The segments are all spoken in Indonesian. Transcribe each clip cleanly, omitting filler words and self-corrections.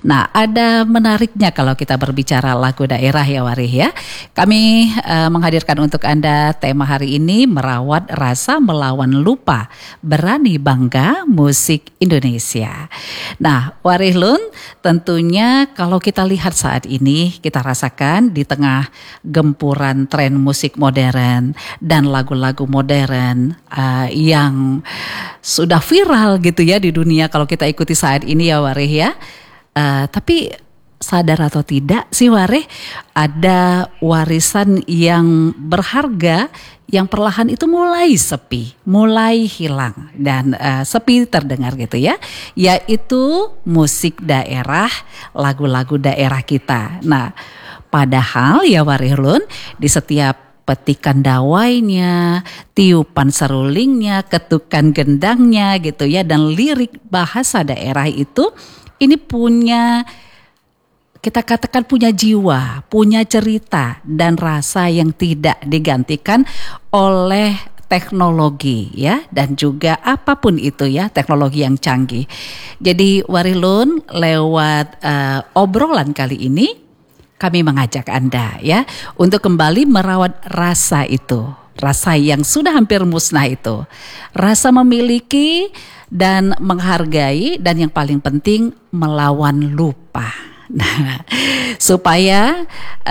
Nah, ada menariknya kalau kita berbicara lagu daerah ya Warih ya. Kami menghadirkan untuk Anda tema hari ini merawat rasa melawan lupa, berani bangga musik Indonesia. Nah, Warih Lun, tentunya kalau kita lihat saat ini, kita rasakan di tengah gempuran tren musik modern dan lagu-lagu modern yang sudah viral gitu ya di dunia kalau kita ikuti saat ini ya Warih ya. Tapi sadar atau tidak sih Warih, ada warisan yang berharga yang perlahan itu mulai sepi, mulai hilang dan sepi terdengar gitu ya, yaitu musik daerah, lagu-lagu daerah kita. Nah, padahal ya Warih Lun, di setiap petikan dawainya, tiupan serulingnya, ketukan gendangnya gitu ya, dan lirik bahasa daerah itu ini punya, kita katakan punya jiwa, punya cerita dan rasa yang tidak digantikan oleh teknologi ya, dan juga apapun itu ya, teknologi yang canggih. Jadi Warih Lun, lewat obrolan kali ini kami mengajak Anda ya untuk kembali merawat rasa itu, rasa yang sudah hampir musnah itu, rasa memiliki dan menghargai, dan yang paling penting melawan lupa. Nah, supaya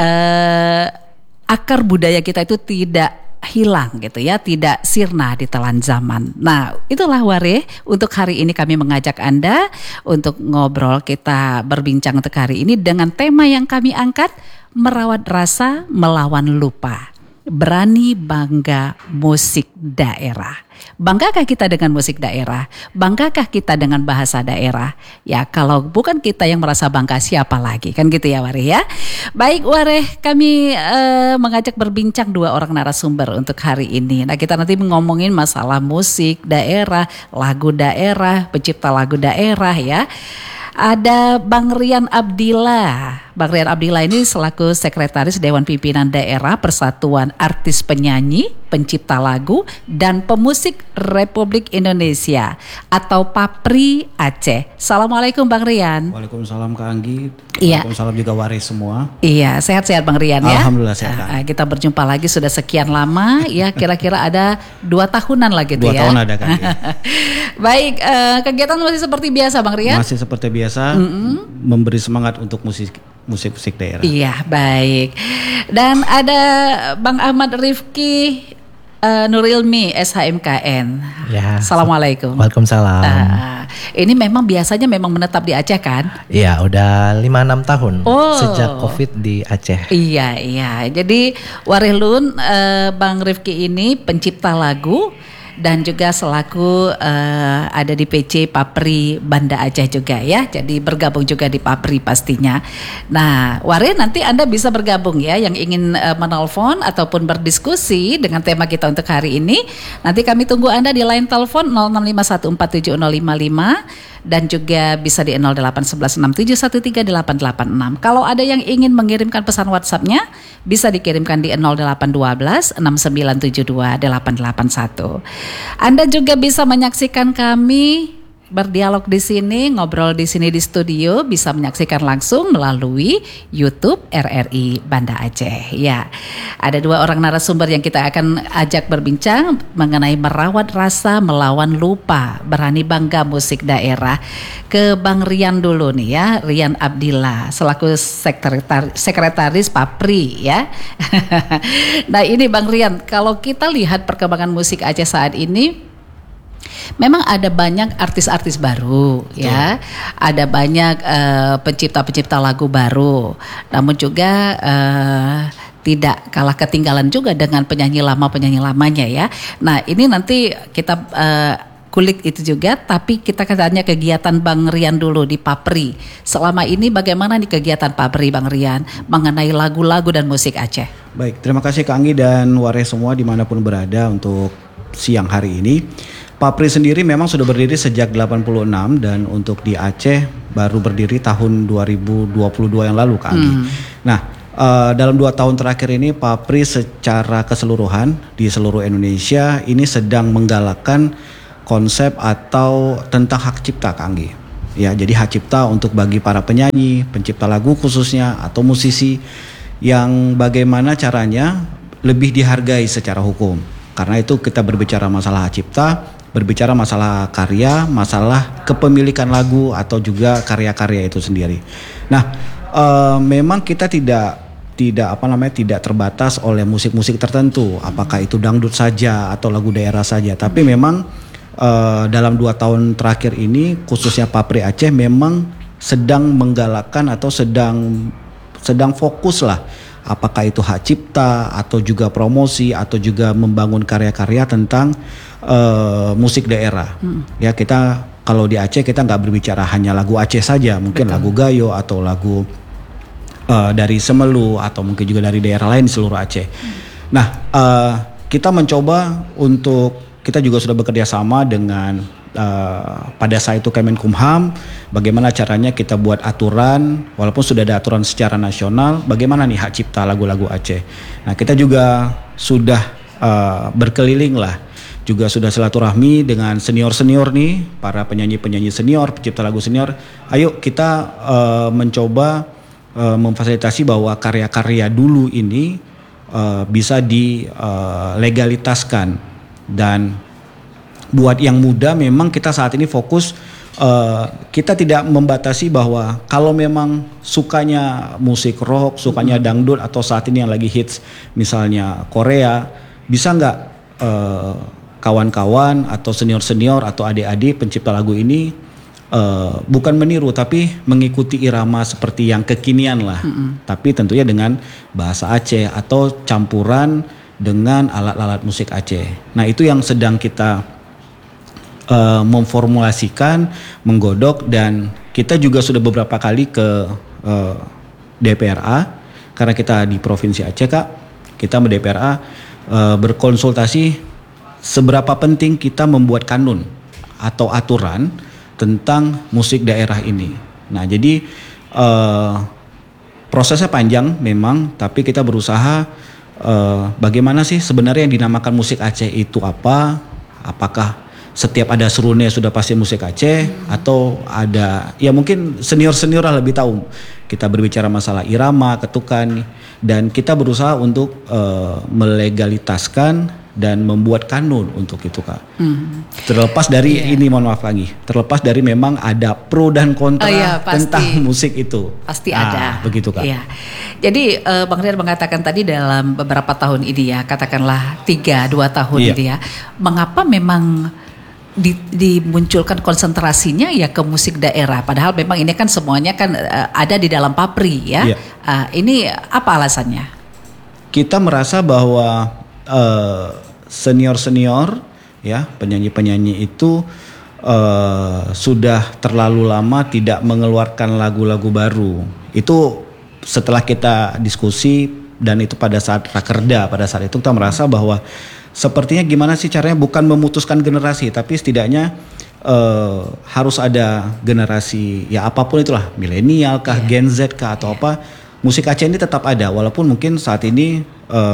akar budaya kita itu tidak hilang gitu ya, tidak sirna di telan zaman. Nah, itulah Warih, untuk hari ini kami mengajak Anda untuk ngobrol, kita berbincang untuk hari ini dengan tema yang kami angkat, merawat rasa melawan lupa, berani bangga musik daerah. Banggakah kita dengan musik daerah? Banggakah kita dengan bahasa daerah? Ya, kalau bukan kita yang merasa bangga, siapa lagi? Kan gitu ya Warih ya. Baik Warih, kami mengajak berbincang dua orang narasumber untuk hari ini. Nah, kita nanti ngomongin masalah musik daerah, lagu daerah, pencipta lagu daerah ya. Ada Bang Rian Abdillah. Bang Rian Abdillah ini selaku Sekretaris Dewan Pimpinan Daerah Persatuan Artis Penyanyi, Pencipta Lagu dan Pemusik Republik Indonesia atau Papri Aceh. Assalamualaikum Bang Rian. Waalaikumsalam Kak Anggi. Iya. Waalaikumsalam juga Warih semua. Iya, sehat-sehat Bang Rian ya. Alhamdulillah sehat. Kita berjumpa lagi sudah sekian lama ya, kira-kira ada 2 tahunan lah gitu 2 ya. 2 tahun ada Kak Anggi. Baik, kegiatan masih seperti biasa Bang Rian? Masih seperti biasa, memberi semangat untuk musik daerah. Iya, baik. Dan ada Bang Ahmad Rifki Nurilmi SHMKN. Ya. Assalamualaikum. Waalaikumsalam. Ini memang biasanya memang menetap di Aceh kan? Iya, udah 5-6 tahun sejak COVID di Aceh. Iya. Jadi Warih Lun, Bang Rifki ini pencipta lagu dan juga selaku ada di PC Papri Banda Aceh juga ya. Jadi bergabung juga di Papri pastinya. Nah, Warih, nanti Anda bisa bergabung ya yang ingin menelpon ataupun berdiskusi dengan tema kita untuk hari ini. Nanti kami tunggu Anda di line telepon 0651470055 dan juga bisa di 08116713886. Kalau ada yang ingin mengirimkan pesan WhatsApp-nya, bisa dikirimkan di 081269728881. Anda juga bisa menyaksikan kami berdialog di sini, ngobrol di sini di studio, bisa menyaksikan langsung melalui YouTube RRI Banda Aceh. Ya, ada 2 orang narasumber yang kita akan ajak berbincang mengenai merawat rasa melawan lupa, berani bangga musik daerah. Ke Bang Rian dulu nih ya, Rian Abdillah selaku sekretaris Papri ya. Nah ini Bang Rian, kalau kita lihat perkembangan musik Aceh saat ini, memang ada banyak artis-artis baru. Betul. Ya, ada banyak pencipta-pencipta lagu baru. Namun juga tidak kalah ketinggalan juga dengan penyanyi lamanya ya. Nah ini nanti kita kulik itu juga, tapi kita tanya kegiatan Bang Rian dulu di Papri. Selama ini bagaimana nih kegiatan Papri Bang Rian mengenai lagu-lagu dan musik Aceh? Baik, terima kasih Kak Anggi dan Warih semua dimanapun berada untuk siang hari ini. Papri sendiri memang sudah berdiri sejak 86 dan untuk di Aceh baru berdiri tahun 2022 yang lalu Kak Anggi. Nah, dalam 2 tahun terakhir ini Papri secara keseluruhan di seluruh Indonesia ini sedang menggalakkan konsep atau tentang hak cipta Kak Anggi. ya. Jadi hak cipta untuk bagi para penyanyi, pencipta lagu khususnya atau musisi yang bagaimana caranya lebih dihargai secara hukum. Karena itu kita berbicara masalah hak cipta, berbicara masalah karya, masalah kepemilikan lagu atau juga karya-karya itu sendiri. Nah, memang kita tidak terbatas oleh musik-musik tertentu, apakah itu dangdut saja atau lagu daerah saja. Tapi memang dalam 2 tahun terakhir ini khususnya Papri Aceh memang sedang menggalakkan atau sedang fokus lah, apakah itu hak cipta atau juga promosi atau juga membangun karya-karya tentang musik daerah. Ya, kita kalau di Aceh kita nggak berbicara hanya lagu Aceh saja, mungkin lagu Gayo atau lagu dari Semelu atau mungkin juga dari daerah lain di seluruh Aceh. Nah, kita mencoba kita juga sudah bekerja sama dengan pada saat itu Kemenkumham, bagaimana caranya kita buat aturan, walaupun sudah ada aturan secara nasional, bagaimana nih hak cipta lagu-lagu Aceh. Nah, kita juga sudah berkeliling lah, juga sudah silaturahmi dengan senior-senior nih, para penyanyi-penyanyi senior, pencipta lagu senior. Ayo kita mencoba memfasilitasi bahwa karya-karya dulu ini bisa dilegalitaskan. Dan buat yang muda memang kita saat ini fokus, kita tidak membatasi bahwa kalau memang sukanya musik rock, sukanya dangdut atau saat ini yang lagi hits misalnya Korea, bisa nggak kawan-kawan atau senior-senior atau adik-adik pencipta lagu ini bukan meniru tapi mengikuti irama seperti yang kekinian lah, tapi tentunya dengan bahasa Aceh atau campuran dengan alat-alat musik Aceh. Nah, itu yang sedang kita memformulasikan, menggodok, dan kita juga sudah beberapa kali ke DPRA karena kita di Provinsi Aceh, Kak. Kita di DPRA berkonsultasi seberapa penting kita membuat kanun atau aturan tentang musik daerah ini. Nah, jadi prosesnya panjang memang, tapi kita berusaha bagaimana sih sebenarnya yang dinamakan musik Aceh itu apa? Apakah setiap ada serune sudah pasti musik Aceh, atau ada, ya mungkin senior-senior lah lebih tahu. Kita berbicara masalah irama, ketukan, dan kita berusaha untuk melegalitaskan dan membuat kanun untuk itu, Kak. Terlepas dari ini, mohon maaf lagi, terlepas dari memang ada pro dan kontra tentang musik itu. Pasti ada. Begitu, Kak. Iya. Jadi Bang Rian mengatakan tadi dalam beberapa tahun ini ya, katakanlah 2 tahun ini ya, mengapa memang dimunculkan konsentrasinya ya ke musik daerah, padahal memang ini kan semuanya kan ada di dalam Papri ya. Ini apa alasannya? Kita merasa bahwa senior-senior ya, penyanyi-penyanyi itu sudah terlalu lama tidak mengeluarkan lagu-lagu baru. Itu setelah kita diskusi, dan itu pada saat Rakerda, pada saat itu kita merasa bahwa sepertinya gimana sih caranya, bukan memutuskan generasi, tapi setidaknya harus ada generasi ya apapun itulah, milenial kah, Gen Z kah atau apa, musik Aceh ini tetap ada, walaupun mungkin saat ini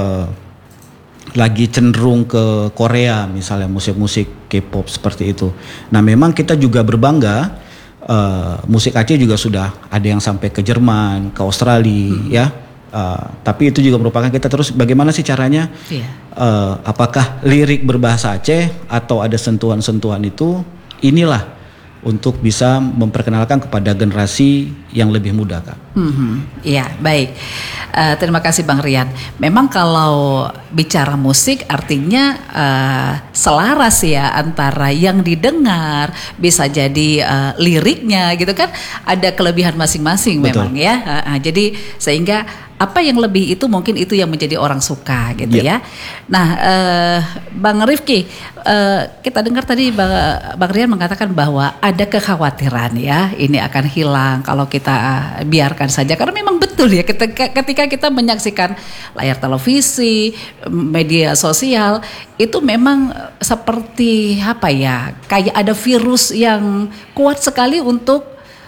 lagi cenderung ke Korea misalnya, musik-musik K-pop seperti itu. Nah, memang kita juga berbangga, musik Aceh juga sudah ada yang sampai ke Jerman, ke Australia ya. Tapi itu juga merupakan kita terus bagaimana sih caranya, apakah lirik berbahasa Aceh atau ada sentuhan-sentuhan itu, inilah untuk bisa memperkenalkan kepada generasi yang lebih muda, Kak. Iya, baik. Terima kasih Bang Rian. Memang kalau bicara musik artinya selaras ya antara yang didengar, bisa jadi liriknya gitu kan, ada kelebihan masing-masing. Betul. Memang ya. Jadi sehingga apa yang lebih itu mungkin itu yang menjadi orang suka gitu ya. Nah, Bang Rifki, kita dengar tadi Bang Rian mengatakan bahwa ada kekhawatiran ya ini akan hilang kalau kita biarkan saja, karena memang betul ya ketika kita menyaksikan layar televisi, media sosial, itu memang seperti apa ya, kayak ada virus yang kuat sekali untuk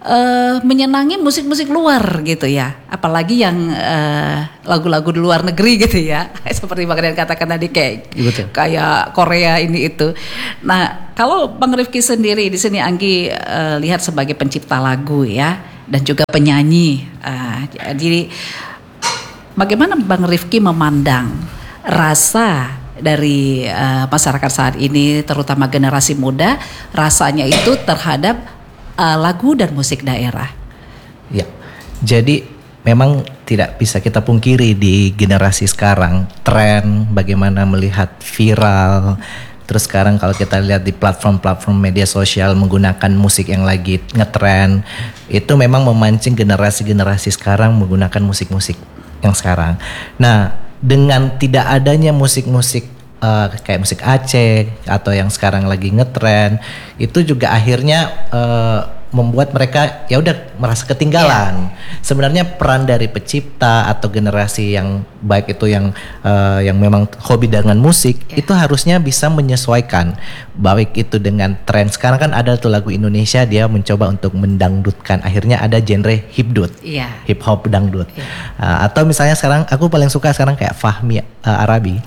menyenangi musik-musik luar gitu ya, apalagi yang lagu-lagu di luar negeri gitu ya, seperti Bang Rian katakan tadi kayak Korea ini itu. Nah, kalau Bang Rifki sendiri di sini Anggi lihat sebagai pencipta lagu ya, dan juga penyanyi. Jadi bagaimana Bang Rifki memandang rasa dari masyarakat saat ini, terutama generasi muda, rasanya itu terhadap lagu dan musik daerah? Ya, jadi memang tidak bisa kita pungkiri di generasi sekarang tren bagaimana melihat viral. Terus sekarang kalau kita lihat di platform-platform media sosial menggunakan musik yang lagi ngetren, itu memang memancing generasi-generasi sekarang menggunakan musik-musik yang sekarang. Nah, dengan tidak adanya musik-musik kayak musik Aceh atau yang sekarang lagi ngetren, itu juga akhirnya membuat mereka ya udah merasa ketinggalan. Sebenarnya peran dari pencipta atau generasi yang baik itu yang memang hobi dengan musik itu harusnya bisa menyesuaikan, baik itu dengan tren. Sekarang kan ada tuh lagu Indonesia dia mencoba untuk mendangdutkan, akhirnya ada genre hipdut, hip hop dangdut. Atau misalnya sekarang aku paling suka sekarang kayak Fahmi Arabi,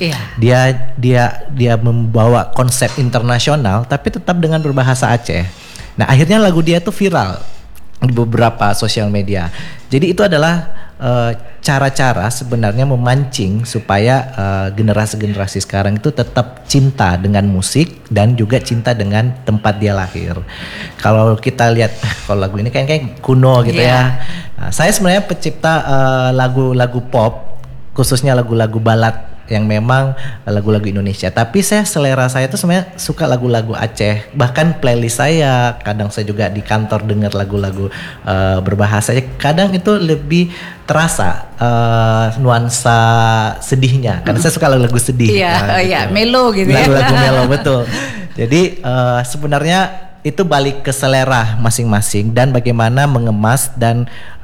dia membawa konsep internasional tapi tetap dengan berbahasa Aceh. Nah, akhirnya lagu dia tuh viral di beberapa sosial media. Jadi itu adalah cara-cara sebenarnya memancing supaya generasi-generasi sekarang itu tetap cinta dengan musik dan juga cinta dengan tempat dia lahir. Kalau kita lihat kalau lagu ini kayak kuno gitu ya. Nah, saya sebenarnya pencipta lagu-lagu pop, khususnya lagu-lagu balad yang memang lagu-lagu Indonesia. Tapi selera saya itu sebenarnya suka lagu-lagu Aceh. Bahkan playlist saya, kadang saya juga di kantor dengar lagu-lagu berbahasa Aceh. Kadang itu lebih terasa nuansa sedihnya. Karena saya suka lagu-lagu sedih. Gitu. Melo gitu ya. Lagu-lagu melo, betul. Jadi sebenarnya itu balik ke selera masing-masing dan bagaimana mengemas dan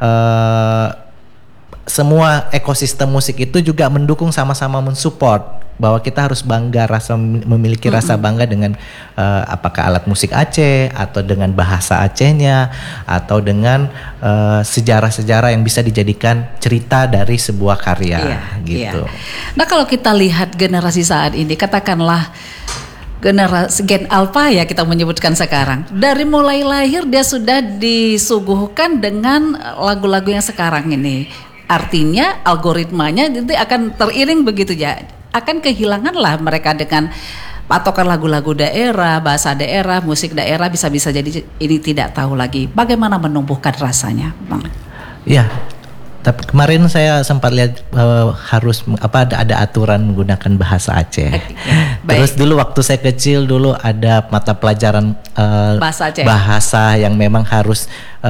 semua ekosistem musik itu juga mendukung, sama-sama mensupport bahwa kita harus bangga, memiliki rasa bangga dengan apakah alat musik Aceh atau dengan bahasa Acehnya atau dengan sejarah-sejarah yang bisa dijadikan cerita dari sebuah karya gitu. Nah, kalau kita lihat generasi saat ini, katakanlah generasi Gen Alpha ya kita menyebutkan sekarang, dari mulai lahir dia sudah disuguhkan dengan lagu-lagu yang sekarang ini. Artinya algoritmanya nanti akan teriring begitu ya, akan kehilanganlah mereka dengan patokan lagu-lagu daerah, bahasa daerah, musik daerah, bisa-bisa jadi ini tidak tahu lagi bagaimana menumbuhkan rasanya, Bang. Ya, tapi kemarin saya sempat lihat harus ada aturan menggunakan bahasa Aceh. Terus dulu waktu saya kecil dulu ada mata pelajaran bahasa Aceh, bahasa yang memang harus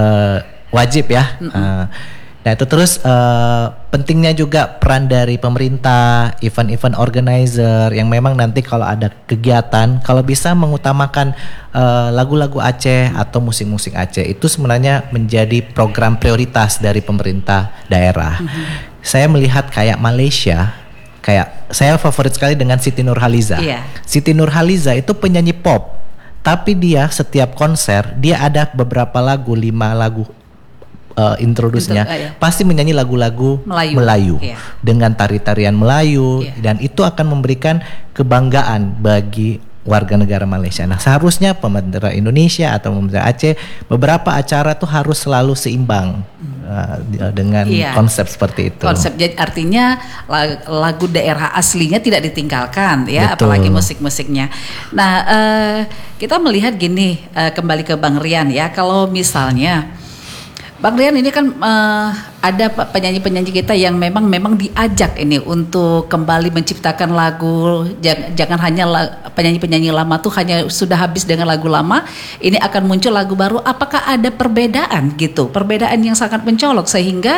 wajib ya. Nah itu terus pentingnya juga peran dari pemerintah, event-event organizer yang memang nanti kalau ada kegiatan, kalau bisa mengutamakan lagu-lagu Aceh atau musik-musik Aceh, itu sebenarnya menjadi program prioritas dari pemerintah daerah. Saya melihat kayak Malaysia, kayak saya favorit sekali dengan Siti Nurhaliza. Siti Nurhaliza itu penyanyi pop, tapi dia setiap konser dia ada beberapa lagu, 5 lagu introduce-nya pasti menyanyi lagu-lagu Melayu dengan tari-tarian Melayu dan itu akan memberikan kebanggaan bagi warga negara Malaysia. Nah, seharusnya pemerintah Indonesia atau pemerintah Aceh beberapa acara tuh harus selalu seimbang dengan konsep seperti itu. Konsep, jadi artinya lagu daerah aslinya tidak ditinggalkan ya. Betul. Apalagi musik-musiknya. Nah, kita melihat gini, kembali ke Bang Rian ya, kalau misalnya Bang Rian ini kan ada penyanyi-penyanyi kita yang memang diajak ini untuk kembali menciptakan lagu. Jangan hanya penyanyi-penyanyi lama tuh hanya sudah habis dengan lagu lama, ini akan muncul lagu baru. Apakah ada perbedaan gitu? Perbedaan yang sangat mencolok sehingga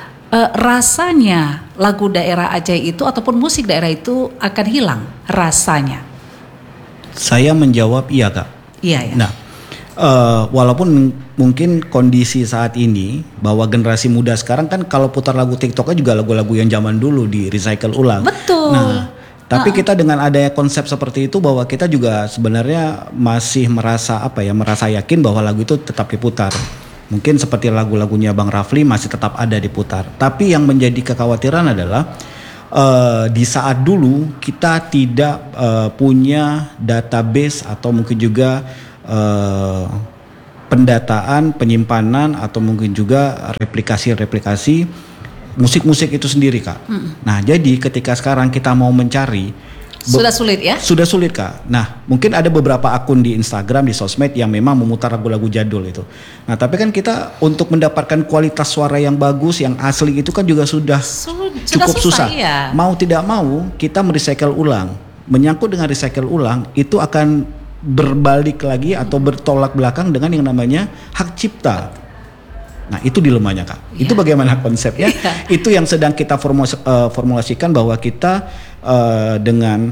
rasanya lagu daerah Aceh itu ataupun musik daerah itu akan hilang rasanya. Saya menjawab iya, Kak. Iya. Nah, walaupun mungkin kondisi saat ini bahwa generasi muda sekarang kan kalau putar lagu TikToknya juga lagu-lagu yang zaman dulu di recycle ulang. Betul. Nah, tapi kita dengan adanya konsep seperti itu bahwa kita juga sebenarnya masih merasa merasa yakin bahwa lagu itu tetap diputar. Mungkin seperti lagu-lagunya Bang Rafli masih tetap ada diputar. Tapi yang menjadi kekhawatiran adalah di saat dulu kita tidak punya database atau mungkin juga pendataan, penyimpanan atau mungkin juga replikasi musik-musik itu sendiri, Kak. Nah, jadi ketika sekarang kita mau mencari sudah sulit ya? Sudah sulit, Kak. Nah, mungkin ada beberapa akun di Instagram, di sosmed yang memang memutar lagu-lagu jadul itu. Nah, tapi kan kita untuk mendapatkan kualitas suara yang bagus, yang asli itu kan juga sudah cukup susah. Ya. Mau tidak mau kita merecycle ulang. Menyangkut dengan recycle ulang itu akan berbalik lagi atau bertolak belakang dengan yang namanya hak cipta. Nah, itu dilemanya, Kak. Itu bagaimana konsepnya? Itu yang sedang kita formulasikan bahwa kita dengan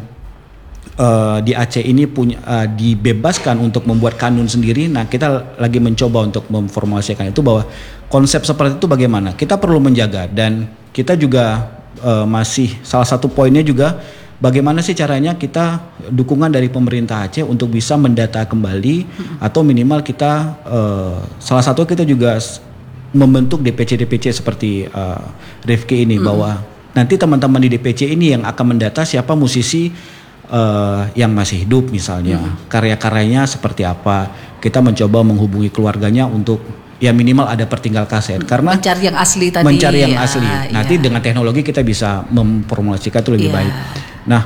di Aceh ini punya dibebaskan untuk membuat kanun sendiri. Nah, kita lagi mencoba untuk memformulasikan itu bahwa konsep seperti itu bagaimana. Kita perlu menjaga dan kita juga masih salah satu poinnya juga bagaimana sih caranya kita dukungan dari pemerintah Aceh untuk bisa mendata kembali atau minimal kita salah satu kita juga membentuk DPC seperti Rifki ini bahwa nanti teman-teman di DPC ini yang akan mendata siapa musisi yang masih hidup misalnya, karya-karyanya seperti apa. Kita mencoba menghubungi keluarganya untuk ya minimal ada pertinggal kaset karena mencari yang asli tadi. Mencari yang asli. Nanti dengan teknologi kita bisa memformulasikan itu lebih baik. Nah,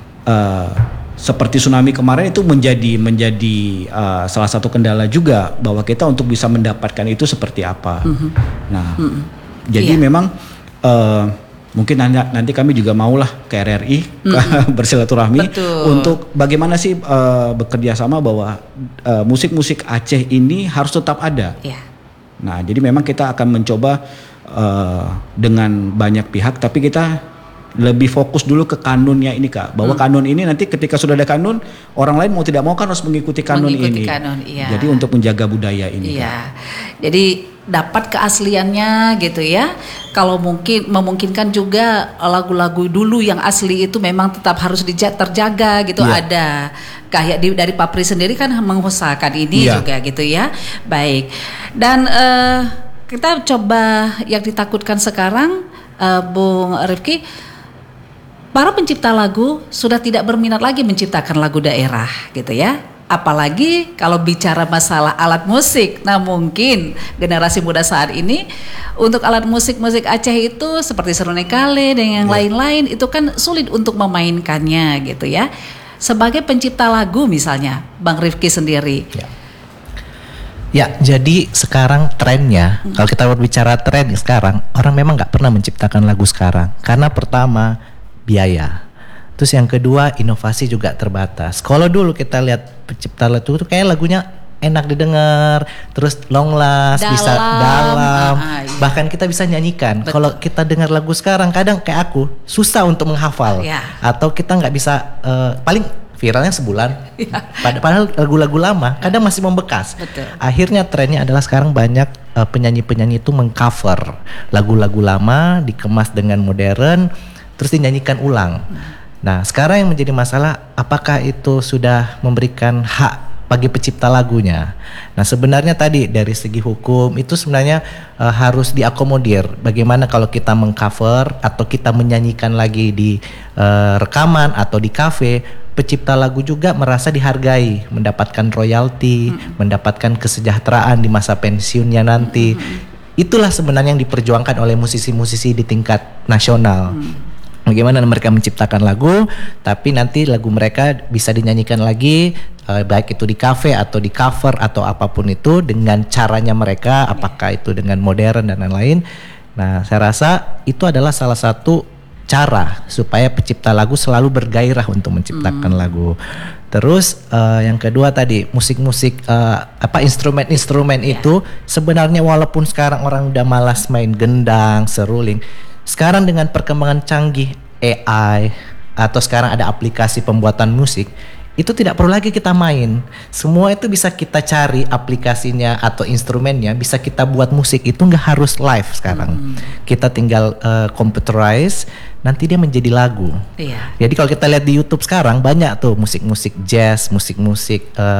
seperti tsunami kemarin itu menjadi salah satu kendala juga bahwa kita untuk bisa mendapatkan itu seperti apa. Nah, jadi memang mungkin nanti kami juga maulah ke RRI bersilaturahmi untuk bagaimana sih bekerja sama bahwa musik-musik Aceh ini harus tetap ada. Nah, jadi memang kita akan mencoba dengan banyak pihak, tapi kita lebih fokus dulu ke kanunnya ini, Kak. Bahwa kanun ini nanti ketika sudah ada kanun, orang lain mau tidak mau kan harus mengikuti kanun ini. Jadi untuk menjaga budaya ini. Kak. Jadi dapat keasliannya gitu ya. Kalau memungkinkan juga lagu-lagu dulu yang asli itu memang tetap harus terjaga gitu. Ada kayak dari Papri sendiri kan mengusahakan ini juga gitu ya. Baik. Dan kita coba yang ditakutkan sekarang, Bung Rifki, para pencipta lagu sudah tidak berminat lagi menciptakan lagu daerah gitu ya. Apalagi kalau bicara masalah alat musik. Nah, mungkin generasi muda saat ini untuk alat musik Aceh itu seperti seruni kale dan yang lain-lain itu kan sulit untuk memainkannya gitu ya. Sebagai pencipta lagu misalnya, Bang Rifki sendiri. Ya, jadi sekarang trennya, kalau kita berbicara tren sekarang, orang memang nggak pernah menciptakan lagu sekarang. Karena pertama, biaya. Terus yang kedua, inovasi juga terbatas. Kalau dulu kita lihat pencipta lagu itu kayak lagunya enak didengar, terus long last, bisa dalam, bahkan kita bisa nyanyikan. Kalau kita dengar lagu sekarang, kadang kayak aku susah untuk menghafal, atau kita nggak bisa, paling viralnya sebulan. Padahal lagu-lagu lama kadang masih membekas. Akhirnya trennya adalah sekarang banyak penyanyi-penyanyi itu mengcover lagu-lagu lama, dikemas dengan modern, terus dinyanyikan ulang. Nah, sekarang yang menjadi masalah, apakah itu sudah memberikan hak bagi pencipta lagunya? Nah, sebenarnya tadi dari segi hukum itu sebenarnya harus diakomodir. Bagaimana kalau kita mengcover atau kita menyanyikan lagi di rekaman atau di kafe, pencipta lagu juga merasa dihargai, mendapatkan royalti, mendapatkan kesejahteraan di masa pensiunnya nanti. Itulah sebenarnya yang diperjuangkan oleh musisi-musisi di tingkat nasional. Bagaimana mereka menciptakan lagu, tapi nanti lagu mereka bisa dinyanyikan lagi, baik itu di kafe atau di cover atau apapun itu dengan caranya mereka, apakah itu dengan modern dan lain-lain. Nah, saya rasa itu adalah salah satu cara supaya pencipta lagu selalu bergairah untuk menciptakan lagu. Terus yang kedua tadi musik-musik instrumen-instrumen itu sebenarnya walaupun sekarang orang udah malas main gendang, seruling, sekarang dengan perkembangan canggih AI atau sekarang ada aplikasi pembuatan musik, itu tidak perlu lagi kita main. Semua itu bisa kita cari aplikasinya atau instrumennya, bisa kita buat musik. Itu nggak harus live sekarang. Kita tinggal computerize, nanti dia menjadi lagu. Jadi kalau kita lihat di YouTube sekarang banyak tuh musik-musik jazz, musik-musik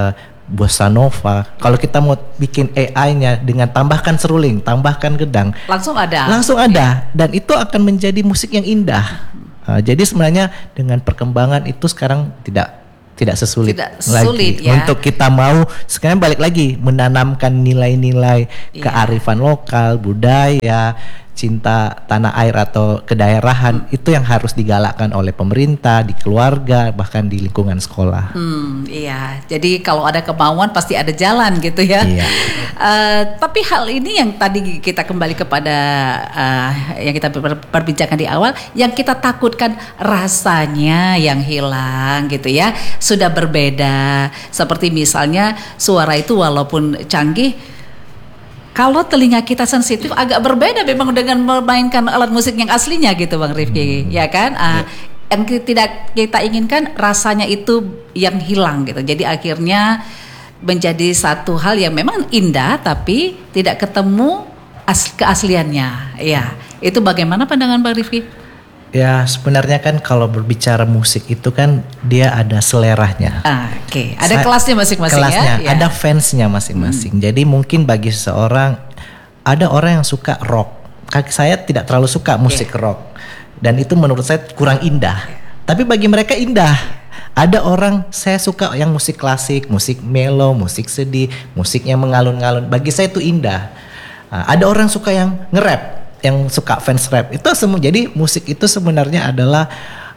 bossa nova. Kalau kita mau bikin AI-nya dengan tambahkan seruling, tambahkan gedang, Langsung ada. Dan itu akan menjadi musik yang indah. Jadi sebenarnya dengan perkembangan itu sekarang tidak sesulit sulit, lagi ya. untuk kita mau sekarang balik lagi menanamkan nilai-nilai kearifan lokal, budaya, cinta tanah air atau kedaerahan. Itu yang harus digalakkan oleh pemerintah, di keluarga, bahkan di lingkungan sekolah. Iya, jadi kalau ada kemauan pasti ada jalan gitu ya. Iya. Tapi hal ini yang tadi kita kembali kepada yang kita perbincangkan di awal, yang kita takutkan rasanya yang hilang gitu ya, sudah berbeda. Seperti misalnya suara itu walaupun canggih, kalau telinga kita sensitif agak berbeda memang dengan memainkan alat musik yang aslinya gitu Bang Rifki, ya kan? Yang tidak kita inginkan rasanya itu yang hilang gitu. Jadi akhirnya menjadi satu hal yang memang indah tapi tidak ketemu keasliannya. Ya, itu bagaimana pandangan Bang Rifki? Ya sebenarnya kan kalau berbicara musik itu kan dia ada seleranya. Oke. Ada kelasnya masing-masing kelasnya, ya. ada fansnya masing-masing. Jadi mungkin bagi seseorang, ada orang yang suka rock. Saya tidak terlalu suka musik rock, dan itu menurut saya kurang indah. Tapi bagi mereka indah. Ada orang saya suka yang musik klasik, musik melo, musik sedih, musik yang mengalun-alun. Bagi saya itu indah. Ada orang suka yang nge-rap, yang suka fans rap, itu semua. Jadi musik itu sebenarnya adalah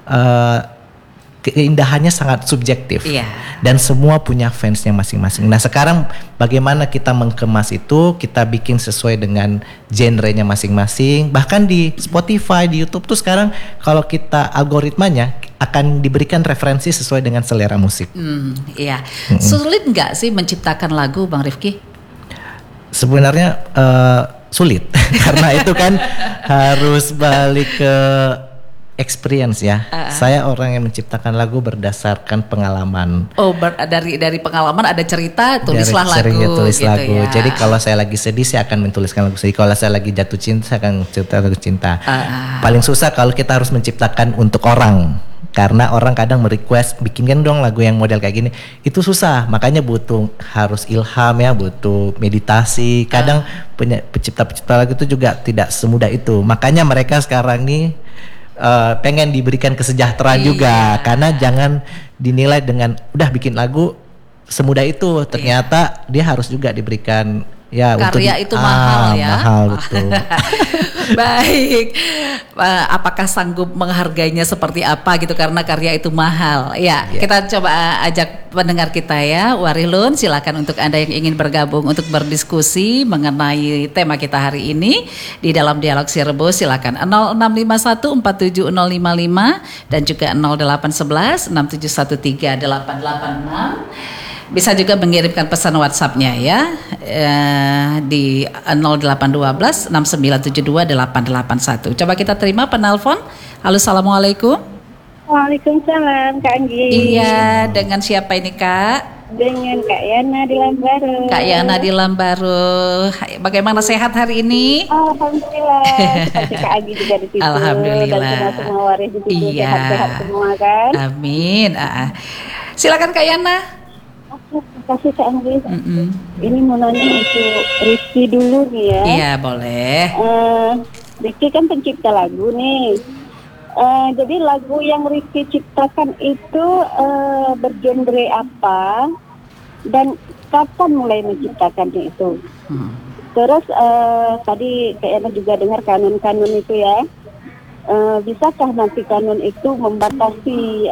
keindahannya sangat subjektif, dan semua punya fansnya masing-masing. Nah sekarang bagaimana kita mengemas itu, kita bikin sesuai dengan genrenya masing-masing. Bahkan di Spotify, di YouTube tuh sekarang kalau kita algoritmanya akan diberikan referensi sesuai dengan selera musik. Iya. Sulit nggak sih menciptakan lagu Bang Rifki? Sebenarnya sulit karena itu kan harus balik ke experience ya. Saya orang yang menciptakan lagu berdasarkan pengalaman. Dari pengalaman ada cerita, tulislah lagu. Tulis gitu lagu. Ya. Jadi kalau saya lagi sedih, saya akan menuliskan lagu sedih. Kalau saya lagi jatuh cinta, saya akan menciptakan lagu cinta. Paling susah kalau kita harus menciptakan untuk orang. Karena orang kadang merequest bikinkan dong lagu yang model kayak gini, itu susah, makanya butuh harus ilham ya, butuh meditasi. Kadang pencipta-pencipta lagu itu juga tidak semudah itu, makanya mereka sekarang nih pengen diberikan kesejahteraan juga, karena jangan dinilai dengan udah bikin lagu semudah itu, ternyata dia harus juga diberikan karya itu mahal ya. Mahal betul. Baik, apakah sanggup menghargainya seperti apa gitu, karena karya itu mahal. Kita coba ajak pendengar kita ya, Warilun, silakan untuk Anda yang ingin bergabung untuk berdiskusi mengenai tema kita hari ini di dalam Dialog Cirebon, silakan 0651 47055 dan juga 0811 6713 886. Bisa juga mengirimkan pesan WhatsApp-nya ya di 0812 6972 881. Coba kita terima penelpon. Halo, assalamualaikum. Waalaikumsalam Kak Anggi. Iya, dengan siapa ini Kak? Dengan Kak Yana di Lambaru. Kak Yana di Lambaru. Bagaimana sehat hari ini? Alhamdulillah. Seperti Kak Anggi juga di situ. Alhamdulillah. Dan semua waris di situ. Iya. Sehat-sehat semua kan. Amin. Silakan Kak Yana. Terima kasih Kak Anggi. Ini mau nanya untuk Rizky dulu nih ya. Iya boleh. Rizky kan pencipta lagu nih. Jadi lagu yang Rizky ciptakan itu bergenre apa dan kapan mulai menciptakannya itu? Terus tadi kayaknya juga dengar kanon-kanon itu ya. Bisakah nanti kanon itu membatasi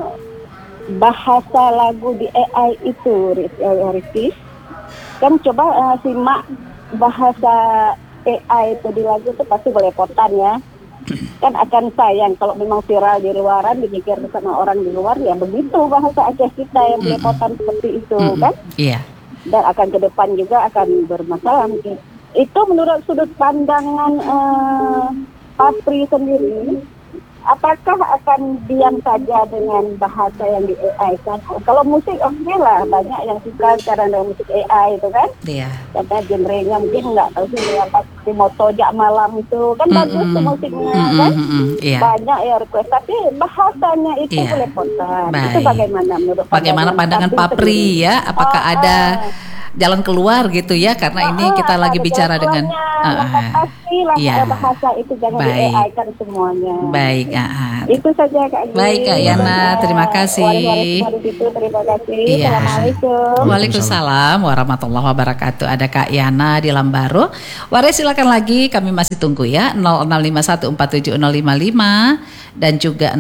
bahasa lagu di AI itu, Rizky? Kan coba simak bahasa AI itu di lagu itu pasti belepotan ya. Kan akan sayang kalau memang viral di luaran, dipikir sama orang di luar ya begitu bahasa Aceh kita yang belepotan seperti itu kan. Iya. Dan akan ke depan juga akan bermasalah mungkin. Itu menurut sudut pandangan Papri sendiri, apakah akan diam saja dengan bahasa yang di AI kan? Kalau musik oke lah, banyak yang suka sekarang dengan musik AI itu kan. Iya. Karena genrenya mungkin nggak tahu sih apa seperti Moto Jak Malam itu kan bagus tuh musiknya kan. Iya. Banyak ya request, tapi bahasanya itu Iya. belepotan. Baik. Itu bagaimana menurut Bagaimana pandangan Papri ya? Apakah ada jalan keluar gitu ya? Karena ini kita lagi bicara dengan pastilah iya. bahasa itu jangan di Baik. AI kan semuanya. Baik, Itu saja Kak Gi. Baik, Kak Yana, terima kasih. Waris-waris itu, terima kasih. Iya. Assalamualaikum. Waalaikumsalam warahmatullahi wabarakatuh. Ada Kak Yana di Lambaro. Waris silakan lagi, kami masih tunggu ya. 0651470055 dan juga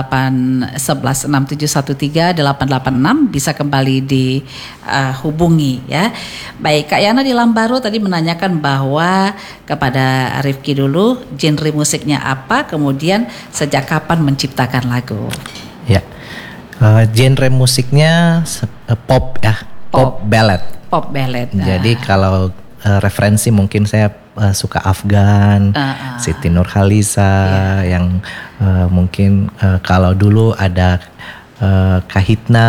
081167138886 bisa kembali dihubungi ya. Baik, Kak Yana di Lambaro tadi menanyakan bahwa kepada Rifki dulu genre musiknya apa, kemudian sejak kapan menciptakan lagu. Ya, genre musiknya pop ya, pop ballad. Pop ballad. Jadi kalau referensi mungkin saya suka Afgan, Siti Nurhaliza, yang mungkin kalau dulu ada Kahitna.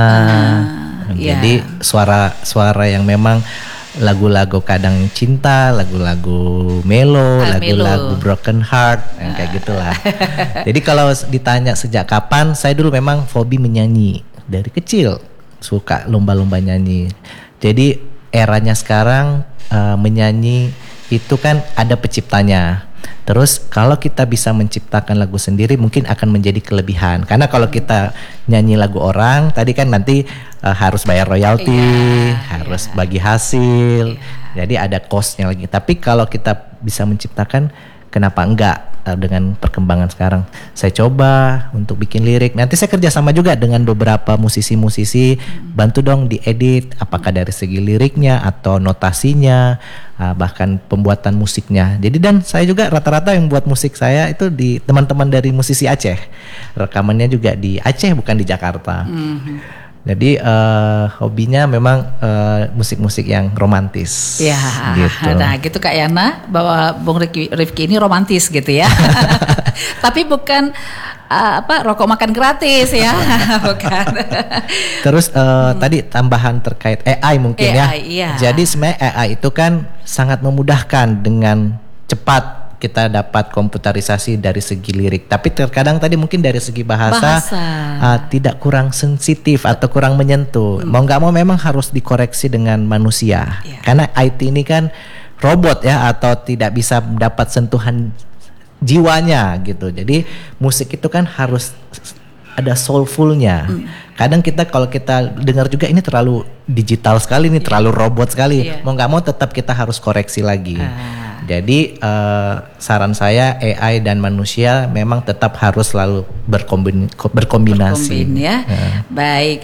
Jadi suara yang memang lagu-lagu kadang cinta, lagu-lagu melo, lagu-lagu broken heart, yang kayak gitulah. Jadi kalau ditanya sejak kapan, saya dulu memang hobi menyanyi dari kecil, suka lomba-lomba nyanyi. Jadi eranya sekarang menyanyi itu kan ada penciptanya. Terus kalau kita bisa menciptakan lagu sendiri mungkin akan menjadi kelebihan. Karena kalau kita nyanyi lagu orang, tadi kan nanti harus bayar royalti, harus bagi hasil. Jadi ada cost-nya lagi. Tapi kalau kita bisa menciptakan, kenapa enggak? Dengan perkembangan sekarang, saya coba untuk bikin lirik. Nanti saya kerjasama juga dengan beberapa musisi-musisi, bantu dong diedit, apakah dari segi liriknya atau notasinya, bahkan pembuatan musiknya. Jadi dan saya juga rata-rata yang buat musik saya itu di teman-teman dari musisi Aceh. Rekamannya juga di Aceh, bukan di Jakarta. Jadi hobinya memang musik-musik yang romantis. Ya, gitu. Nah gitu Kak Yana, bahwa Bung Rifki ini romantis gitu ya. Tapi bukan rokok makan gratis ya, bukan. Terus tadi tambahan terkait AI mungkin AI, ya. iya. Jadi sebenarnya AI itu kan sangat memudahkan dengan cepat kita dapat komputerisasi dari segi lirik. Tapi terkadang tadi mungkin dari segi bahasa. Tidak kurang sensitif atau kurang menyentuh. Mau nggak mau memang harus dikoreksi dengan manusia. Karena IT ini kan robot ya, atau tidak bisa mendapat sentuhan jiwanya gitu. Jadi musik itu kan harus ada soulfulnya. Kadang kita kalau kita dengar juga ini terlalu digital sekali, ini terlalu robot sekali. Mau nggak mau tetap kita harus koreksi lagi. Jadi saran saya AI dan manusia memang tetap harus selalu berkombinasi. Ya. Baik,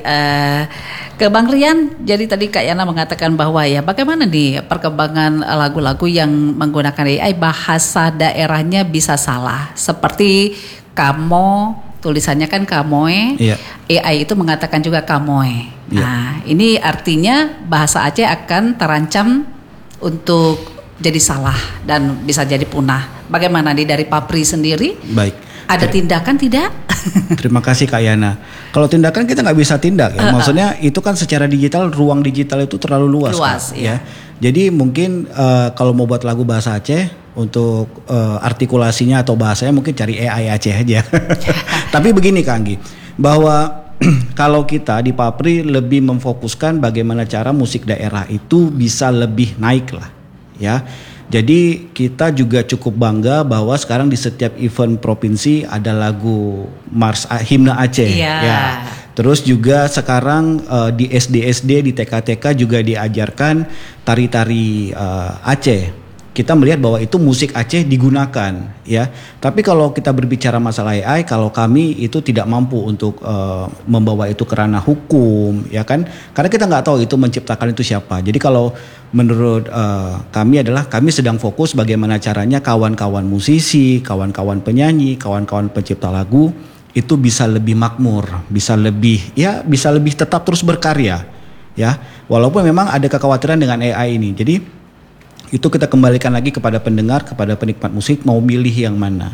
ke Bang Rian. Jadi tadi Kak Yana mengatakan bahwa ya bagaimana nih perkembangan lagu-lagu yang menggunakan AI, bahasa daerahnya bisa salah. Seperti Kamo, tulisannya kan Kamoe, AI itu mengatakan juga Kamoe. Nah, ini artinya bahasa Aceh akan terancam untuk jadi salah dan bisa jadi punah. Bagaimana nih dari Papri sendiri? Baik. Ada tindakan tidak? Terima kasih Kak Yana. Kalau tindakan kita nggak bisa tindak ya. Maksudnya itu kan secara digital, ruang digital itu terlalu luas Kak, ya. Jadi mungkin kalau mau buat lagu bahasa Aceh, untuk artikulasinya atau bahasanya mungkin cari AI Aceh aja. Tapi begini Kak Anggi, bahwa kalau kita di Papri lebih memfokuskan bagaimana cara musik daerah itu bisa lebih naik lah. Ya, jadi kita juga cukup bangga bahwa sekarang di setiap event provinsi ada lagu Mars Himne Aceh. Ya. Terus juga sekarang di SD-SD, di TK-TK juga diajarkan tari-tari Aceh. Kita melihat bahwa itu musik Aceh digunakan, ya. Tapi kalau kita berbicara masalah AI, kalau kami itu tidak mampu untuk membawa itu ke ranah hukum, ya kan? Karena kita nggak tahu itu menciptakan itu siapa. Jadi kalau menurut kami adalah kami sedang fokus bagaimana caranya kawan-kawan musisi, kawan-kawan penyanyi, kawan-kawan pencipta lagu itu bisa lebih makmur, bisa lebih tetap terus berkarya, ya. Walaupun memang ada kekhawatiran dengan AI ini. Jadi itu kita kembalikan lagi kepada pendengar, kepada penikmat musik mau milih yang mana,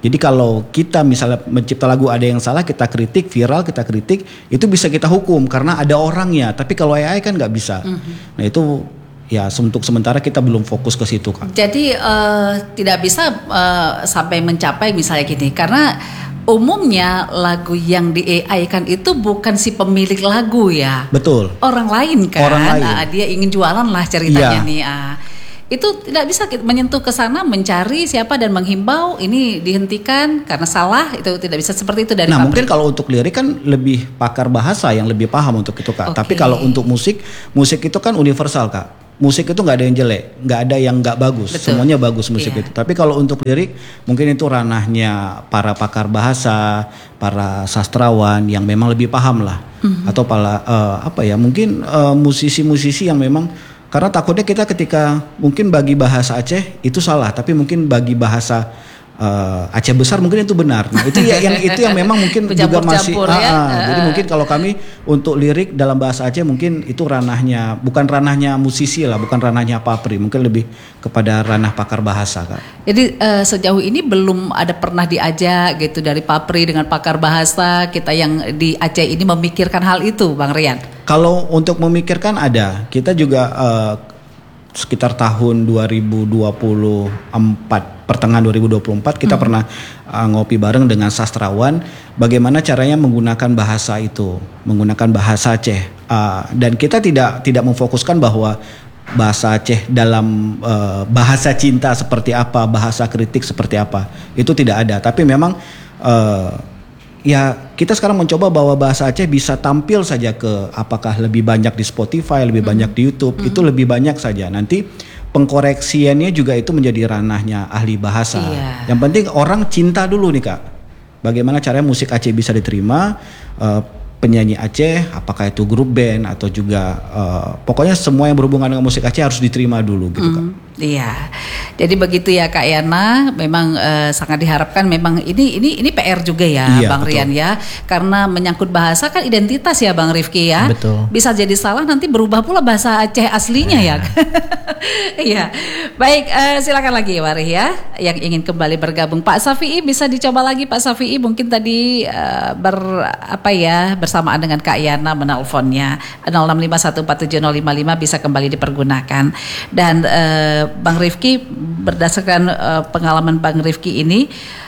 Jadi kalau kita misalnya mencipta lagu ada yang salah, kita kritik, viral kita kritik, itu bisa kita hukum karena ada orangnya. Tapi kalau AI kan nggak bisa. Nah itu ya untuk sementara kita belum fokus ke situ, Kak. Jadi tidak bisa sampai mencapai misalnya gini, karena umumnya lagu yang di AI kan itu bukan si pemilik lagu ya. Betul. Orang lain kan. Orang lain. Dia ingin jualan lah ceritanya Iya. nih. Itu tidak bisa menyentuh ke sana, mencari siapa dan menghimbau ini dihentikan karena salah, itu tidak bisa seperti itu dari Nah pabrik. mungkin kalau untuk lirik kan lebih pakar bahasa yang lebih paham untuk itu, Kak. Oke. Tapi kalau untuk musik itu kan universal, Kak. Musik itu nggak ada yang jelek, nggak ada yang nggak bagus, Betul. semuanya bagus musik Iya. itu. Tapi kalau untuk lirik mungkin itu ranahnya para pakar bahasa, para sastrawan yang memang lebih paham lah, atau para mungkin musisi-musisi yang memang. Karena takutnya kita ketika mungkin bagi bahasa Aceh itu salah, tapi mungkin bagi bahasa Aceh besar mungkin itu benar. Nah itu yang memang mungkin juga masih. Jadi mungkin kalau kami untuk lirik dalam bahasa Aceh mungkin itu ranahnya, bukan ranahnya musisi lah, bukan ranahnya Papri, mungkin lebih kepada ranah pakar bahasa, Kak. Jadi sejauh ini belum ada pernah diajak gitu dari Papri dengan pakar bahasa kita yang di Aceh ini memikirkan hal itu, Bang Rian. Kalau untuk memikirkan ada, kita juga sekitar tahun 2024, pertengahan 2024 kita pernah ngopi bareng dengan sastrawan bagaimana caranya menggunakan bahasa itu, menggunakan bahasa Aceh. Dan kita tidak memfokuskan bahwa bahasa Aceh dalam bahasa cinta seperti apa, bahasa kritik seperti apa. Itu tidak ada, tapi memang ya kita sekarang mencoba bahwa bahasa Aceh bisa tampil saja ke apakah lebih banyak di Spotify, lebih banyak di YouTube, itu lebih banyak saja. Nanti pengkoreksiannya juga itu menjadi ranahnya ahli bahasa. Iya. Yang penting orang cinta dulu nih, Kak. Bagaimana caranya musik Aceh bisa diterima, penyanyi Aceh, apakah itu grup band atau juga pokoknya semua yang berhubungan dengan musik Aceh harus diterima dulu gitu, Kak. Iya, jadi begitu ya Kak Yana. Memang sangat diharapkan. Memang ini PR juga ya, Iya, Bang betul. Rian ya, karena menyangkut bahasa kan identitas ya, Bang Rifki ya. Betul. Bisa jadi salah nanti berubah pula bahasa Aceh aslinya ya. Iya, baik. Silakan lagi Warih ya, yang ingin kembali bergabung. Pak Safi'i bisa dicoba lagi, Pak Safi'i. Mungkin tadi bersamaan dengan Kak Yana menelponnya 0651470555 bisa kembali dipergunakan. Dan Bang Rifki, berdasarkan pengalaman Bang Rifki ini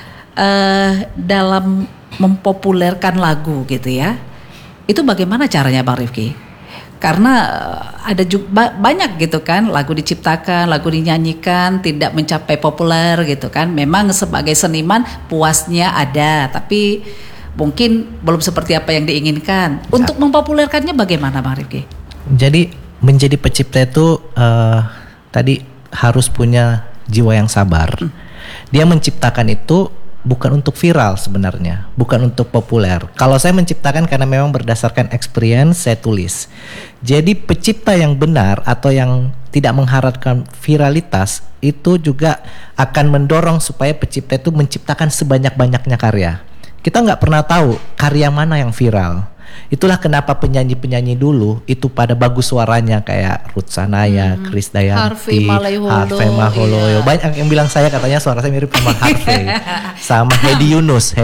dalam mempopulerkan lagu gitu ya, itu bagaimana caranya Bang Rifki? Karena ada juga banyak gitu kan lagu diciptakan, lagu dinyanyikan tidak mencapai populer gitu kan. Memang sebagai seniman puasnya ada, tapi mungkin belum seperti apa yang diinginkan. Untuk mempopulerkannya bagaimana Bang Rifki? Jadi menjadi pencipta itu tadi harus punya jiwa yang sabar. Dia menciptakan itu bukan untuk viral sebenarnya, bukan untuk populer. Kalau saya menciptakan karena memang berdasarkan experience saya tulis. Jadi pencipta yang benar atau yang tidak mengharapkan viralitas itu juga akan mendorong supaya pencipta itu menciptakan sebanyak-banyaknya karya. Kita nggak pernah tahu karya mana yang viral. Itulah kenapa penyanyi-penyanyi dulu itu pada bagus suaranya kayak Ruth Sanaya, Chris Harvey Dayanti, Malaiholo, Harvey Malaiolo. iya. Banyak yang bilang saya katanya suara saya mirip sama Harvey, sama Hedi Yunus.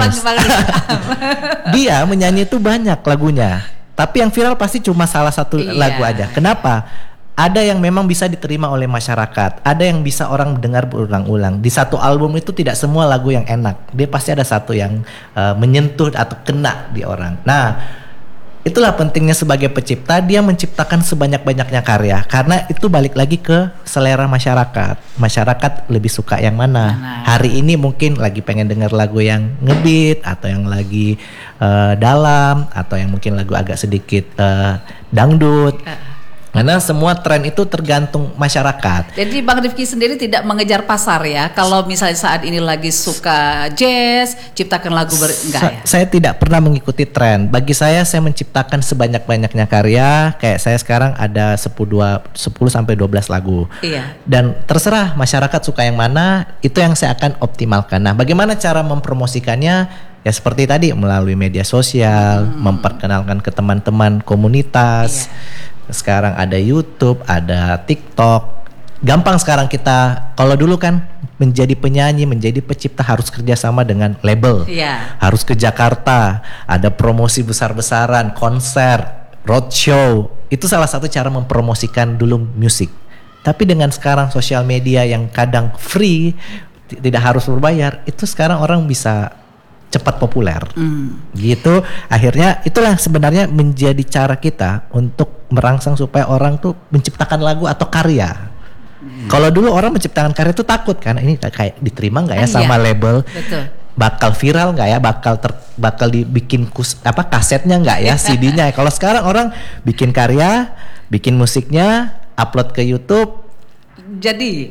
Dia menyanyi itu banyak lagunya, tapi yang viral pasti cuma salah satu lagu aja. Kenapa? Ada yang memang bisa diterima oleh masyarakat, ada yang bisa orang dengar berulang-ulang. Di satu album itu tidak semua lagu yang enak, dia pasti ada satu yang menyentuh atau kena di orang. Nah, itulah pentingnya sebagai pencipta, dia menciptakan sebanyak-banyaknya karya, karena itu balik lagi ke selera masyarakat. Masyarakat lebih suka yang mana? Hari ini mungkin lagi pengen dengar lagu yang ngebeat, atau yang lagi dalam, atau yang mungkin lagu agak sedikit dangdut. Karena semua tren itu tergantung masyarakat. Jadi Bang Rifki sendiri tidak mengejar pasar ya. Kalau misalnya saat ini lagi suka jazz, ciptakan lagu enggak ya? Saya tidak pernah mengikuti tren. Bagi saya menciptakan sebanyak-banyaknya karya. Kayak saya sekarang ada 10 sampai 12 lagu. Iya. Dan terserah masyarakat suka yang mana, itu yang saya akan optimalkan. Nah, bagaimana cara mempromosikannya? Ya seperti tadi, melalui media sosial, memperkenalkan ke teman-teman komunitas. Sekarang ada YouTube, ada TikTok. Gampang sekarang kita, kalau dulu kan menjadi penyanyi, menjadi pencipta harus kerjasama dengan label. Iya. Harus ke Jakarta, ada promosi besar-besaran, konser, roadshow. Itu salah satu cara mempromosikan dulu musik. Tapi dengan sekarang sosial media yang kadang free, tidak harus berbayar, itu sekarang orang bisa cepat populer. Gitu. Akhirnya itulah sebenarnya menjadi cara kita untuk merangsang supaya orang tuh menciptakan lagu atau karya. Kalau dulu orang menciptakan karya itu takut kan, ini kayak diterima nggak ya sama label, betul. bakal viral nggak ya, bakal dibikin kasetnya nggak ya, CD-nya. Kalau sekarang orang bikin karya, bikin musiknya, upload ke YouTube, Jadi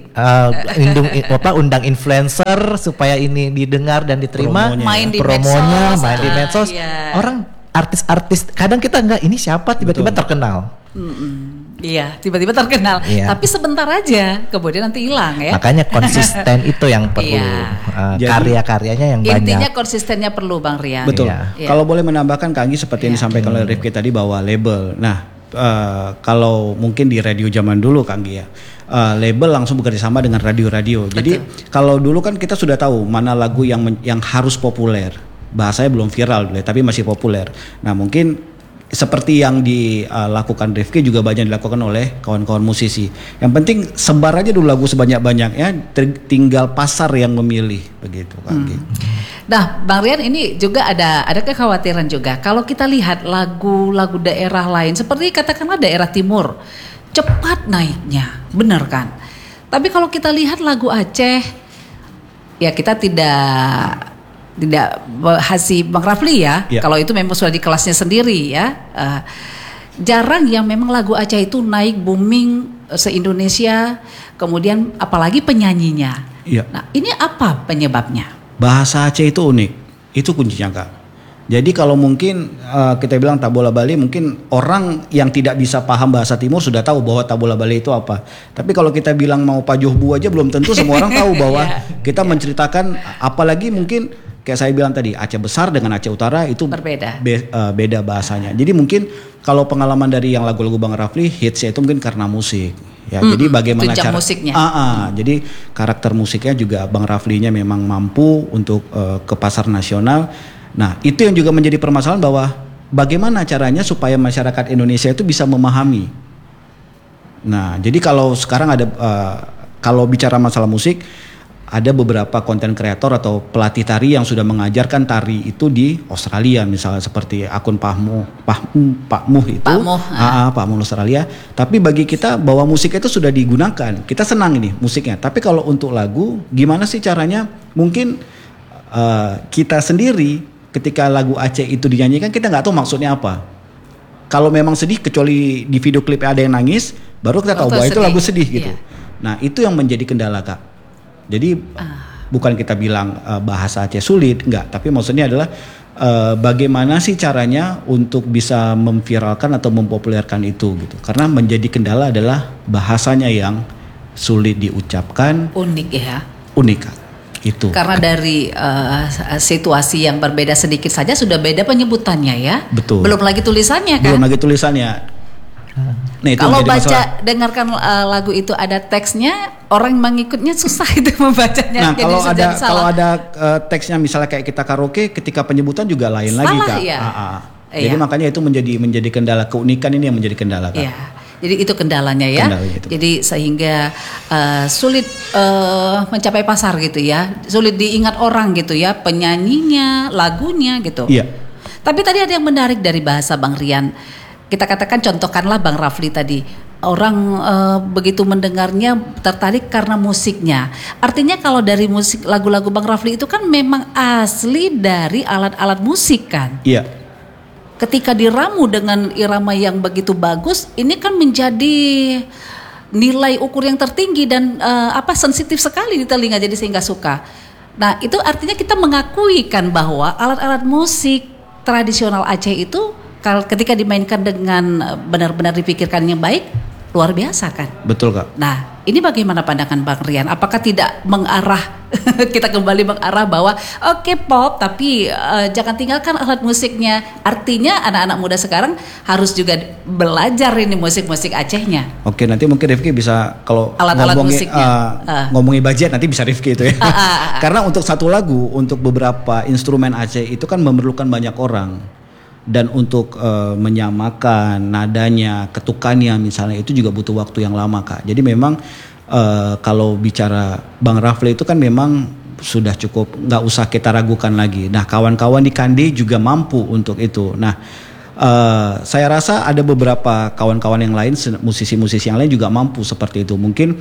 undang influencer supaya ini didengar dan diterima, main di promonya, medsos, main di medsos. iya. Orang artis-artis kadang kita nggak, ini siapa tiba-tiba terkenal. Iya, tiba-tiba terkenal. Iya. Tapi sebentar aja, kemudian nanti hilang ya. Makanya konsisten itu yang perlu. Iya. Jadi, karya-karyanya yang Intinya banyak. konsistennya perlu, Bang Rian. Betul. Iya. Kalau boleh menambahkan Kak Anggi seperti yang disampaikan oleh Rifki tadi bahwa label. Nah, kalau mungkin di radio zaman dulu Kak Anggi ya, label langsung bekerja sama dengan radio-radio. Jadi kalau dulu kan kita sudah tahu mana lagu yang harus populer. Bahasanya belum viral dulu ya, tapi masih populer. Nah, mungkin seperti yang dilakukan Rifki juga banyak dilakukan oleh kawan-kawan musisi. Yang penting sebar aja dulu lagu sebanyak-banyaknya, tinggal pasar yang memilih begitu kan. Nah, Bang Rian, ini juga ada kekhawatiran juga. Kalau kita lihat lagu-lagu daerah lain, seperti katakanlah daerah timur, cepat naiknya, benar kan? Tapi kalau kita lihat lagu Aceh, ya kita tidak Hasi Bang Rafli ya. Kalau itu memang sudah di kelasnya sendiri ya. Jarang yang memang lagu Aceh itu naik booming se-Indonesia, kemudian apalagi penyanyinya. Nah, ini apa penyebabnya? Bahasa Aceh itu unik, itu kuncinya Kak. Jadi kalau mungkin kita bilang tabola Bali, mungkin orang yang tidak bisa paham bahasa Timur sudah tahu bahwa tabola Bali itu apa. Tapi kalau kita bilang mau pajuhbu aja belum tentu semua orang tahu bahwa kita menceritakan, apalagi mungkin kayak saya bilang tadi, Aceh Besar dengan Aceh Utara itu berbeda. Beda bahasanya. Jadi mungkin kalau pengalaman dari yang lagu-lagu Bang Rafli, hitsnya itu mungkin karena musik. Ya, jadi bagaimana cara musiknya. Jadi karakter musiknya juga Bang Raflinya memang mampu untuk ke pasar nasional. Nah, itu yang juga menjadi permasalahan bahwa bagaimana caranya supaya masyarakat Indonesia itu bisa memahami. Nah, jadi kalau sekarang ada kalau bicara masalah musik, ada beberapa konten kreator atau pelatih tari yang sudah mengajarkan tari itu di Australia, misalnya seperti akun Pak Muh itu, Pak Muh Australia. Tapi bagi kita bahwa musik itu sudah digunakan, kita senang ini musiknya. Tapi kalau untuk lagu, gimana sih caranya? Mungkin kita sendiri ketika lagu Aceh itu dinyanyikan, kita nggak tahu maksudnya apa. Kalau memang sedih, kecuali di video klip ada yang nangis, baru kita tahu bahwa itu lagu sedih gitu. Nah, itu yang menjadi kendala Kak. Jadi bukan kita bilang bahasa Aceh sulit, enggak. Tapi maksudnya adalah bagaimana sih caranya untuk bisa memviralkan atau mempopulerkan itu gitu. Karena menjadi kendala adalah bahasanya yang sulit diucapkan. Unik ya. Unik Kak. Itu. Karena dari situasi yang berbeda sedikit saja sudah beda penyebutannya ya. Betul. Belum lagi tulisannya kan. Belum lagi tulisannya. Nah, itu kalau dengarkan lagu itu ada teksnya, orang mengikutnya susah itu membacanya. Nah, jadi kalau ada teksnya misalnya kayak kita karaoke, ketika penyebutan juga lain lagi Kak. Ya. Jadi makanya itu menjadi kendala, keunikan ini yang menjadi kendala Kak. Iya. Jadi itu kendalanya ya. Jadi sehingga sulit mencapai pasar gitu ya, sulit diingat orang gitu ya, penyanyinya, lagunya gitu. Iya. Tapi tadi ada yang menarik dari bahasa Bang Rian. Kita katakan contohkanlah Bang Rafli tadi, orang begitu mendengarnya tertarik karena musiknya. Artinya kalau dari musik lagu-lagu Bang Rafli itu kan memang asli dari alat-alat musik kan. Iya. Ketika diramu dengan irama yang begitu bagus, ini kan menjadi nilai ukur yang tertinggi dan sensitif sekali di telinga, jadi sehingga suka. Nah, itu artinya kita mengakui kan bahwa alat-alat musik tradisional Aceh itu ketika dimainkan dengan benar-benar dipikirkan yang baik, luar biasa kan. Betul Kak. Nah, Ini bagaimana pandangan Bang Rian? Apakah tidak mengarah kita kembali mengarah bahwa oke, pop tapi jangan tinggalkan alat musiknya. Artinya anak-anak muda sekarang harus juga belajar ini musik-musik Acehnya. Oke, nanti mungkin Rifki bisa kalau Alat-alat musiknya. Ngomongin budget nanti bisa Rifki itu ya. Karena untuk satu lagu, untuk beberapa instrumen Aceh itu kan memerlukan banyak orang. Dan untuk menyamakan nadanya, ketukannya misalnya itu juga butuh waktu yang lama, Kak. Jadi memang kalau bicara Bang Rafli itu kan memang sudah cukup, nggak usah kita ragukan lagi. Nah, kawan-kawan di Kandi juga mampu untuk itu. Nah, saya rasa ada beberapa kawan-kawan yang lain, musisi-musisi yang lain juga mampu seperti itu. Mungkin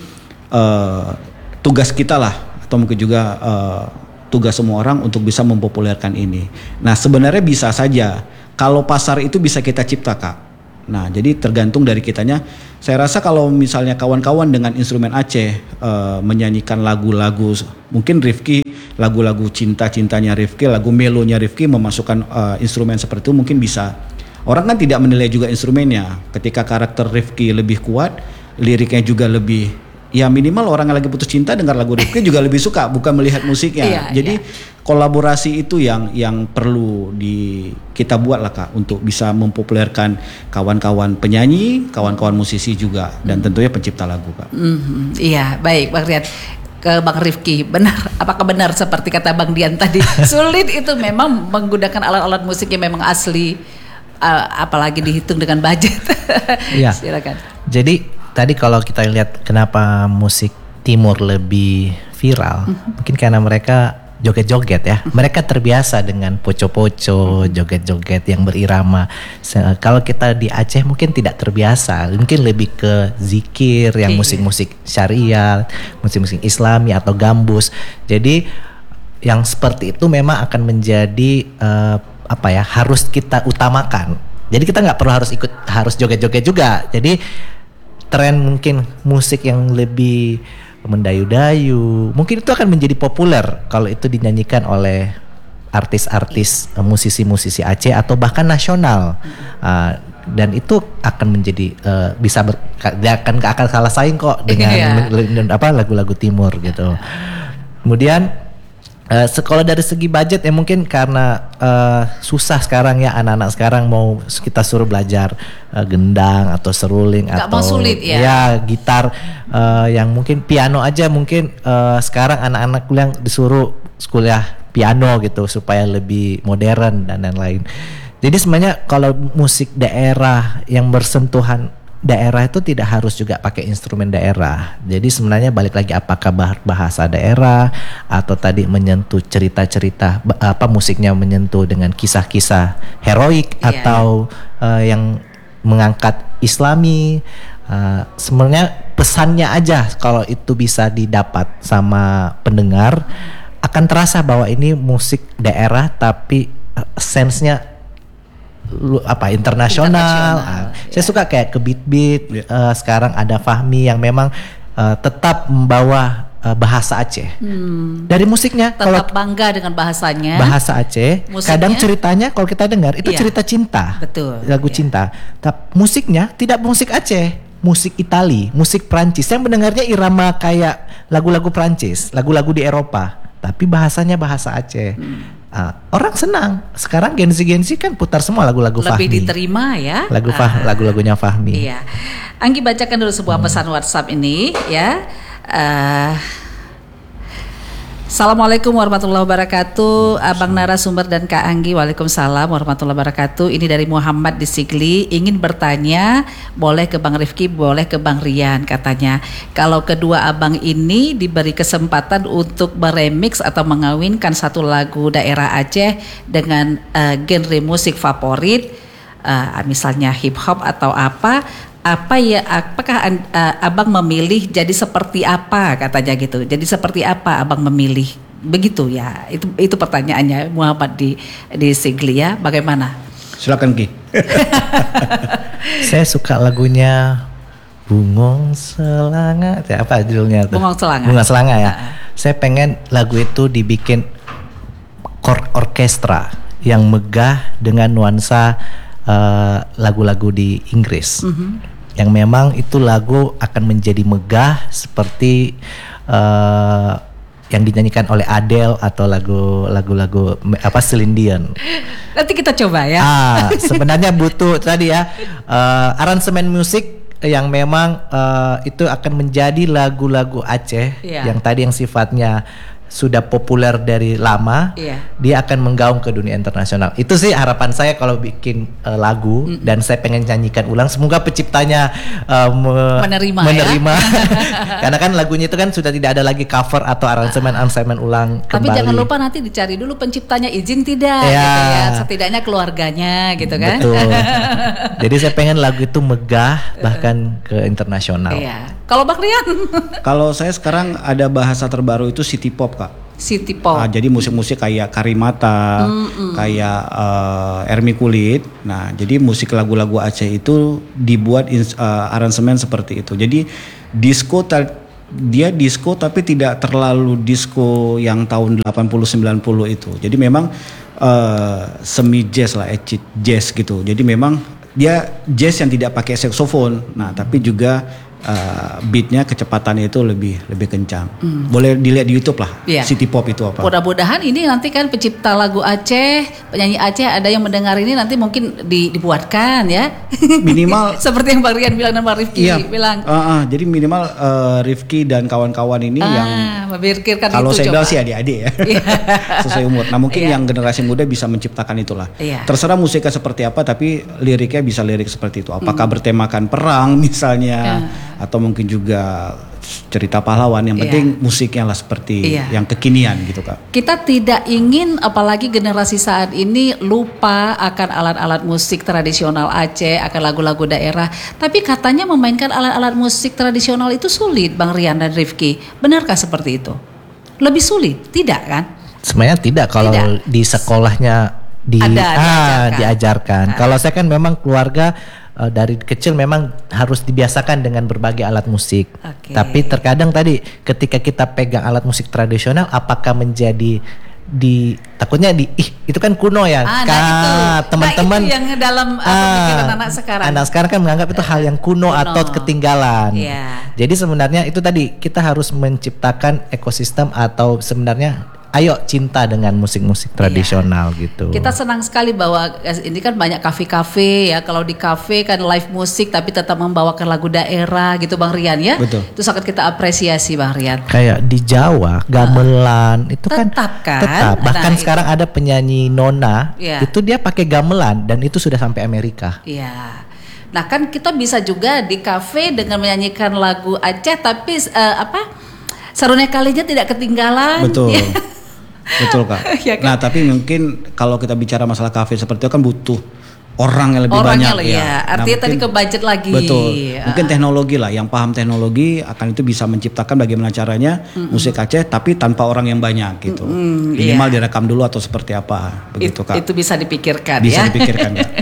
tugas kita lah, atau mungkin juga tugas semua orang untuk bisa mempopulerkan ini. Nah, sebenarnya bisa saja kalau pasar itu bisa kita cipta, Kak. Nah, jadi tergantung dari kitanya. Saya rasa kalau misalnya kawan-kawan dengan instrumen Aceh menyanyikan lagu-lagu, mungkin Rifki lagu-lagu cinta-cintanya Rifki, lagu melonya Rifki memasukkan instrumen seperti itu mungkin bisa. Orang kan tidak menilai juga instrumennya. Ketika karakter Rifki lebih kuat, liriknya juga lebih, ya minimal orang yang lagi putus cinta dengar lagu Rifki juga lebih suka, bukan melihat musiknya. Jadi kolaborasi itu yang perlu kita buat lah, Kak, untuk bisa mempopulerkan kawan-kawan penyanyi, kawan-kawan musisi juga, dan tentunya pencipta lagu, Kak. Iya, baik Bang Rian. Ke Bang Rifki, apakah benar seperti kata Bang Dian tadi, sulit itu memang menggunakan alat-alat musik yang memang asli, apalagi dihitung dengan budget. Iya. Silakan. Jadi tadi kalau kita lihat kenapa musik Timur lebih viral, mungkin karena mereka joget-joget ya. Mereka terbiasa dengan poco-poco, joget-joget yang berirama. Kalau kita di Aceh mungkin tidak terbiasa, mungkin lebih ke zikir, yang musik-musik syariah, musik-musik Islami atau gambus. Jadi yang seperti itu memang akan menjadi harus kita utamakan. Jadi kita nggak perlu harus joget-joget juga. Jadi tren mungkin musik yang lebih mendayu-dayu mungkin itu akan menjadi populer kalau itu dinyanyikan oleh artis-artis, musisi-musisi Aceh atau bahkan nasional. Dan itu akan menjadi dia akan kalah saing kok dengan lagu-lagu Timur gitu. Kemudian kalau dari segi budget ya mungkin karena susah sekarang ya, anak-anak sekarang mau kita suruh belajar gendang atau seruling atau sulit, gitar, yang mungkin piano aja mungkin sekarang anak-anak kuliah disuruh kuliah piano gitu supaya lebih modern dan lain-lain. Jadi sebenarnya kalau musik daerah yang bersentuhan daerah itu tidak harus juga pakai instrumen daerah. Jadi sebenarnya balik lagi apakah bahasa daerah atau tadi menyentuh cerita-cerita, musiknya menyentuh dengan kisah-kisah heroik atau yang mengangkat Islami. Sebenarnya pesannya aja kalau itu bisa didapat sama pendengar akan terasa bahwa ini musik daerah tapi sense-nya internasional. Saya suka kayak ke beat-beat. Sekarang ada Fahmi yang memang tetap membawa bahasa Aceh. Dari musiknya tetap bangga dengan bahasanya. Bahasa Aceh. Musiknya, kadang ceritanya kalau kita dengar itu cerita cinta. Betul. Lagu cinta. Tapi musiknya tidak musik Aceh, musik Itali, musik Prancis. Saya mendengarnya irama kayak lagu-lagu Prancis, lagu-lagu di Eropa, tapi bahasanya bahasa Aceh. Orang senang. Sekarang Gen Z kan putar semua lagu-lagu Fahmi. Lebih diterima ya. Lagu-lagunya Fahmi. Iya. Anggi bacakan dulu sebuah pesan WhatsApp ini ya. Assalamualaikum warahmatullahi wabarakatuh. Abang narasumber dan Kak Anggi, waalaikumsalam warahmatullahi wabarakatuh. Ini dari Muhammad di Sigli. Ingin bertanya, boleh ke Bang Rifki, boleh ke Bang Rian katanya. Kalau kedua abang ini diberi kesempatan untuk meremix atau mengawinkan satu lagu daerah Aceh dengan genre musik favorit, misalnya hip hop atau apakah abang memilih jadi seperti apa katanya gitu. Jadi seperti apa abang memilih? Begitu ya. Itu pertanyaannya Muhammad di Sigli ya. Bagaimana? Silakan Ki. Saya suka lagunya Bungong Selanga. Apa judulnya tuh? Bungong Selanga. Bungong Selanga ya. Saya pengen lagu itu dibikin orkestra yang megah dengan nuansa lagu-lagu di Inggris. yang memang itu lagu akan menjadi megah seperti yang dinyanyikan oleh Adele atau lagu-lagu Celine Dion. Nanti kita coba ya. Sebenarnya butuh tadi ya aransemen musik yang memang itu akan menjadi lagu-lagu Aceh yang tadi yang sifatnya sudah populer dari lama, dia akan menggaung ke dunia internasional. Itu sih harapan saya kalau bikin lagu dan saya pengen nyanyikan ulang. Semoga penciptanya menerima. Ya? Karena kan lagunya itu kan sudah tidak ada lagi cover atau aransemen ulang kembali. Tapi jangan lupa nanti dicari dulu penciptanya izin tidak, gitu ya. Setidaknya keluarganya, gitu kan. Betul. Jadi saya pengen lagu itu megah bahkan ke internasional. Kalau Bang Rian? Kalau saya sekarang ada bahasa terbaru itu city pop, Kak. City pop. Jadi musik-musik kayak Karimata, kayak Ermi Kulit. Nah, jadi musik lagu-lagu Aceh itu dibuat aransemen seperti itu. Jadi dia disco tapi tidak terlalu disco yang tahun 80-90 itu. Jadi memang semi jazz lah, acid jazz gitu. Jadi memang dia jazz yang tidak pakai saksofon. Nah, tapi juga beatnya kecepatannya itu lebih kencang. Boleh dilihat di YouTube lah. City pop itu apa. Mudah-mudahan ini nanti kan pencipta lagu Aceh, penyanyi Aceh ada yang mendengar ini nanti mungkin dibuatkan ya. Minimal seperti yang Bang Rian bilang dan Bang Rifki bilang. Jadi minimal Rifki dan kawan-kawan ini yang memikirkan kalau itu. Kalau saya bilang sih adik-adik ya. Sesuai umur. Nah, mungkin yang generasi muda bisa menciptakan itulah. Terserah musiknya seperti apa, tapi liriknya bisa lirik seperti itu. Apakah bertemakan perang misalnya, atau mungkin juga cerita pahlawan, yang penting musiknya lah seperti yang kekinian gitu, Kak. Kita tidak ingin apalagi generasi saat ini lupa akan alat-alat musik tradisional Aceh, akan lagu-lagu daerah. Tapi katanya memainkan alat-alat musik tradisional itu sulit, Bang Rian dan Rifki. Benarkah seperti itu? Lebih sulit, tidak kan? Sebenarnya tidak kalau di sekolahnya diajarkan. Kalau saya kan memang keluarga dari kecil memang harus dibiasakan dengan berbagai alat musik. Tapi terkadang tadi ketika kita pegang alat musik tradisional, apakah menjadi takutnya itu kan kuno ya. Teman-teman itu yang dalam pemikiran anak sekarang. Anak sekarang kan menganggap itu hal yang kuno. Atau ketinggalan. Jadi sebenarnya itu tadi kita harus menciptakan ekosistem atau sebenarnya ayo cinta dengan musik-musik tradisional gitu. Kita senang sekali bahwa ini kan banyak kafe-kafe ya. Kalau di kafe kan live musik tapi tetap membawakan lagu daerah gitu, Bang Rian ya. Betul. Itu sangat kita apresiasi, Bang Rian. Kayak di Jawa gamelan itu tetap kan. Bahkan sekarang ada penyanyi Nona itu dia pakai gamelan dan itu sudah sampai Amerika. Iya. Nah kan kita bisa juga di kafe dengan menyanyikan lagu Aceh tapi Sarune Kalinya tidak ketinggalan. Betul. Betul, Kak. Ya, kan? Nah, tapi mungkin kalau kita bicara masalah kafe seperti itu kan butuh orang yang lebih banyak ya. Artinya tadi ke budget lagi. Betul. Mungkin teknologi lah, yang paham teknologi akan itu bisa menciptakan bagaimana caranya musik Aceh tapi tanpa orang yang banyak gitu. Minimal direkam dulu atau seperti apa begitu, Kak. Itu bisa dipikirkan bisa dipikirkan, Kak.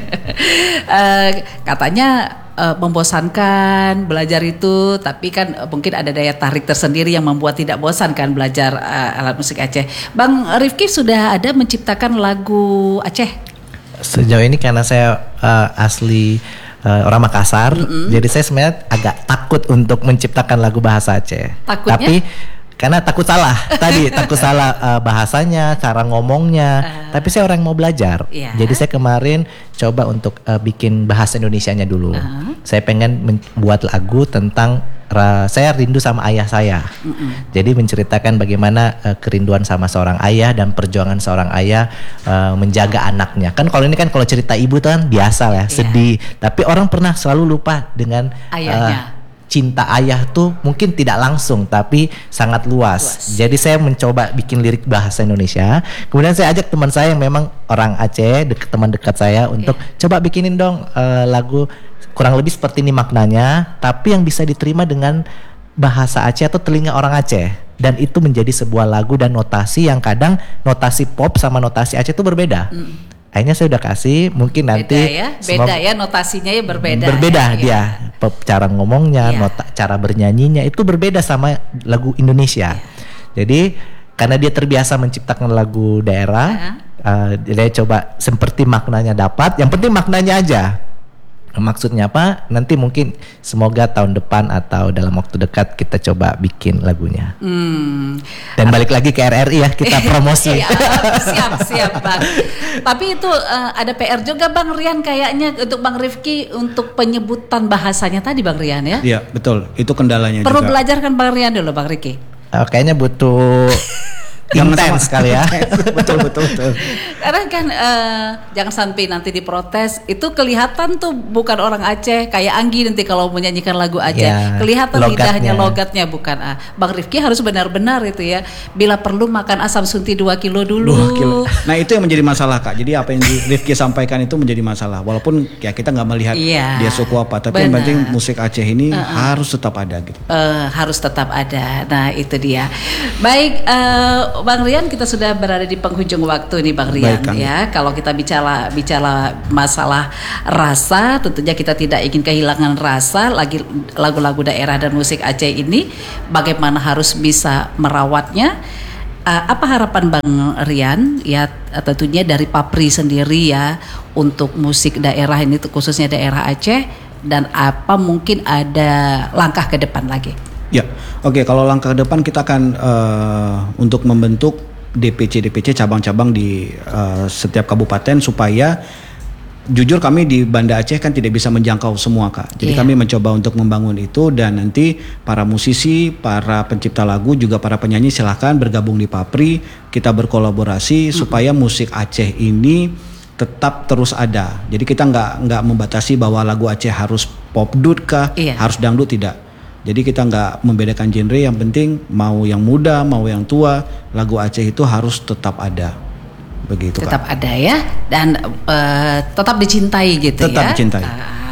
Katanya membosankan belajar itu, tapi kan mungkin ada daya tarik tersendiri yang membuat tidak bosan kan belajar alat musik Aceh. Bang Rifki sudah ada menciptakan lagu Aceh? Sejauh ini karena saya asli orang Makassar, jadi saya sebenarnya agak takut untuk menciptakan lagu bahasa Aceh. Takutnya? Tapi karena takut salah takut salah bahasanya, cara ngomongnya. Tapi saya orang yang mau belajar. Jadi saya kemarin coba untuk bikin bahasa Indonesianya dulu. Saya pengen membuat lagu tentang saya rindu sama ayah saya. Jadi menceritakan bagaimana kerinduan sama seorang ayah dan perjuangan seorang ayah menjaga anaknya. Kan kalau ini kan kalau cerita ibu tuh kan biasa lah, sedih. Tapi orang pernah selalu lupa dengan ayahnya. Cinta ayah tuh mungkin tidak langsung tapi sangat luas. Jadi saya mencoba bikin lirik bahasa Indonesia. Kemudian saya ajak teman saya yang memang orang Aceh, teman dekat saya untuk coba bikinin dong lagu kurang lebih seperti ini maknanya, tapi yang bisa diterima dengan bahasa Aceh atau telinga orang Aceh. Dan itu menjadi sebuah lagu dan notasi yang kadang notasi pop sama notasi Aceh itu berbeda. Akhirnya saya udah kasih, mungkin nanti beda ya notasinya ya berbeda. Berbeda dia, cara ngomongnya, cara bernyanyinya itu berbeda sama lagu Indonesia. Jadi karena dia terbiasa menciptakan lagu daerah, dia coba seperti maknanya dapat, yang penting maknanya aja. Maksudnya apa? Nanti mungkin semoga tahun depan atau dalam waktu dekat kita coba bikin lagunya. Dan balik lagi ke RRI ya, kita promosi. Siap Bang. Tapi itu ada PR juga Bang Rian kayaknya untuk Bang Rifki untuk penyebutan bahasanya tadi Bang Rian ya. Iya betul, itu kendalanya Perlu juga. belajar kan Bang Rian dulu Bang Riki. Kayaknya butuh intens sekali ya. betul. Karena kan jangan sampai nanti diprotes. Itu kelihatan tuh bukan orang Aceh. Kayak Anggi nanti kalau menyanyikan lagu Aceh, Ya, kelihatan logatnya. lidahnya, logatnya bukan Bang Rifki harus benar-benar itu ya. Bila perlu makan asam sunti 2 kilo dulu. 2 kilo. Nah itu yang menjadi masalah Kak. Jadi apa yang Rifki sampaikan itu menjadi masalah. Walaupun ya kita nggak melihat dia suku apa, tapi yang benar. penting musik Aceh ini harus tetap ada gitu. Harus tetap ada. Nah itu dia. Baik Bang Rian, kita sudah berada di penghujung waktu nih Bang Rian. Baik, ya. Kalau kita bicara masalah rasa, tentunya kita tidak ingin kehilangan rasa. Lagi lagu-lagu daerah dan musik Aceh ini, bagaimana harus bisa merawatnya? Apa harapan Bang Rian ya tentunya dari Papri sendiri ya untuk musik daerah ini khususnya daerah Aceh, dan apa mungkin ada langkah ke depan lagi? Ya, oke. Kalau langkah ke depan kita akan untuk membentuk DPC cabang-cabang di setiap kabupaten supaya jujur kami di Banda Aceh kan tidak bisa menjangkau semua Kak. Jadi kami mencoba untuk membangun itu, dan nanti para musisi, para pencipta lagu, juga para penyanyi silahkan bergabung di Papri. Kita berkolaborasi supaya musik Aceh ini tetap terus ada. Jadi kita nggak membatasi bahwa lagu Aceh harus pop dut kah, harus dangdut, tidak. Jadi kita nggak membedakan genre, yang penting mau yang muda, mau yang tua, lagu Aceh itu harus tetap ada. Begitu tetap Kak. ada ya, dan tetap dicintai gitu tetap ya. dicintai.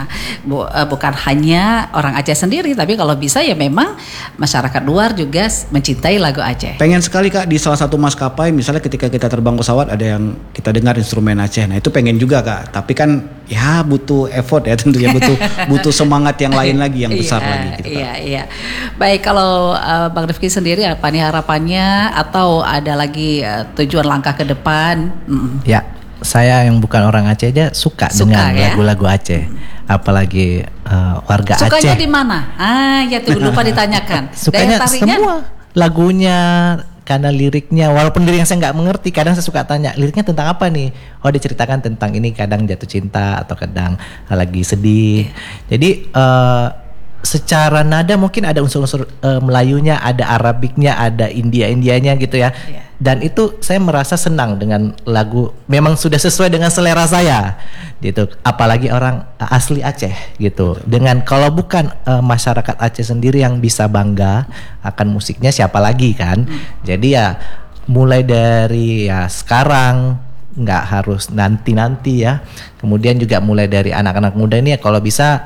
Bukan hanya orang Aceh sendiri, tapi kalau bisa ya memang masyarakat luar juga mencintai lagu Aceh. Pengen sekali Kak di salah satu maskapai, misalnya ketika kita terbang pesawat ada yang kita dengar instrumen Aceh. Nah itu pengen juga Kak, tapi kan ya butuh effort ya tentunya, butuh semangat yang lain lagi, yang besar lagi gitu, Kak. Iya. Baik, kalau Bang Rifki sendiri apa nih harapannya, atau ada lagi tujuan langkah ke depan? Ya, saya yang bukan orang Aceh aja suka dengan ya? lagu-lagu Aceh, apalagi warga Aceh. Sukanya di mana? Ya tuh lupa ditanyakan. Sukanya semua lagunya, karena liriknya, walaupun liriknya saya nggak mengerti, kadang saya suka tanya liriknya tentang apa nih. Oh, diceritakan tentang ini, kadang jatuh cinta atau kadang lagi sedih. Jadi secara nada mungkin ada unsur-unsur Melayunya, ada Arabiknya, ada India-Indianya gitu ya. Dan itu saya merasa senang dengan lagu, memang sudah sesuai dengan selera saya gitu. Apalagi orang asli Aceh gitu. Dengan kalau bukan masyarakat Aceh sendiri yang bisa bangga akan musiknya, siapa lagi kan. Jadi ya mulai dari ya sekarang, nggak harus nanti ya. Kemudian juga mulai dari anak-anak muda ini ya, kalau bisa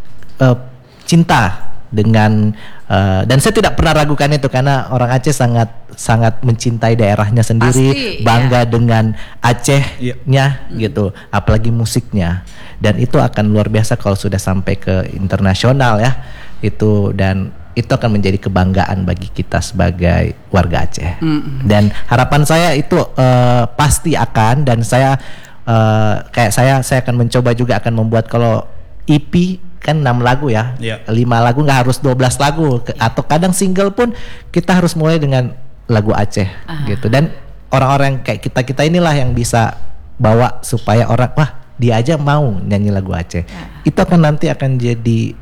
cinta dengan dan saya tidak pernah ragukan itu, karena orang Aceh sangat mencintai daerahnya sendiri. Pasti, bangga dengan Acehnya gitu, apalagi musiknya, dan itu akan luar biasa kalau sudah sampai ke internasional ya itu, dan itu akan menjadi kebanggaan bagi kita sebagai warga Aceh. Dan harapan saya itu pasti akan, dan saya saya akan mencoba juga akan membuat, kalau EP kan 6 lagu ya, 5 lagu, nggak harus 12 lagu, atau kadang single pun kita harus mulai dengan lagu Aceh gitu. Dan orang-orang yang kayak kita inilah yang bisa bawa supaya orang, wah dia aja mau nyanyi lagu Aceh. Itu nanti akan jadi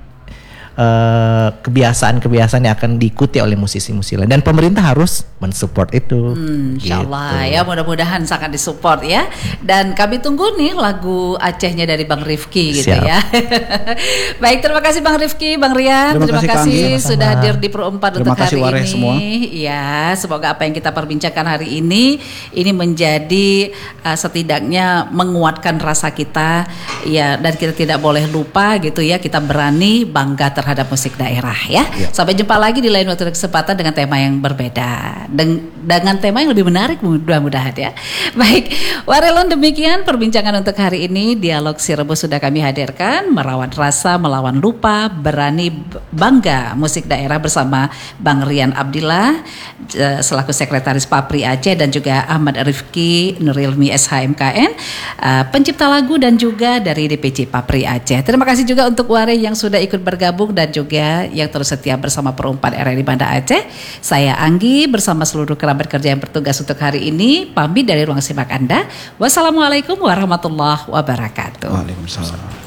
kebiasaan-kebiasaan yang akan diikuti oleh musisi-musisi lain, dan pemerintah harus mensupport itu. Insyaallah ya, mudah-mudahan sangat disupport ya. Dan kami tunggu nih lagu Acehnya dari Bang Rifki gitu. Siap. Ya. Baik, terima kasih Bang Rifki, Bang Rian, terima kasih sudah hadir di Pro 4 untuk hari ini. Semua. Ya, semoga apa yang kita perbincangkan hari ini menjadi setidaknya menguatkan rasa kita ya, dan kita tidak boleh lupa gitu ya, kita berani bangga terhadap musik daerah ya. Sampai jumpa lagi di lain waktu dan kesempatan dengan tema yang berbeda, dengan tema yang lebih menarik mudah-mudahan ya. Baik, Warelon, demikian perbincangan untuk hari ini. Dialog si Rebus sudah kami hadirkan, merawat rasa melawan lupa, berani bangga musik daerah bersama Bang Rian Abdillah selaku Sekretaris Papri Aceh, dan juga Ahmad Rifki Nurilmi SHMKN, pencipta lagu dan juga dari DPC Papri Aceh. Terima kasih juga untuk Ware yang sudah ikut bergabung dan juga yang terus setia bersama Perumpan RRI Banda Aceh. Saya Anggi bersama seluruh kerabat kerja yang bertugas untuk hari ini pamit dari ruang simak Anda. Wassalamualaikum warahmatullahi wabarakatuh. Waalaikumsalam.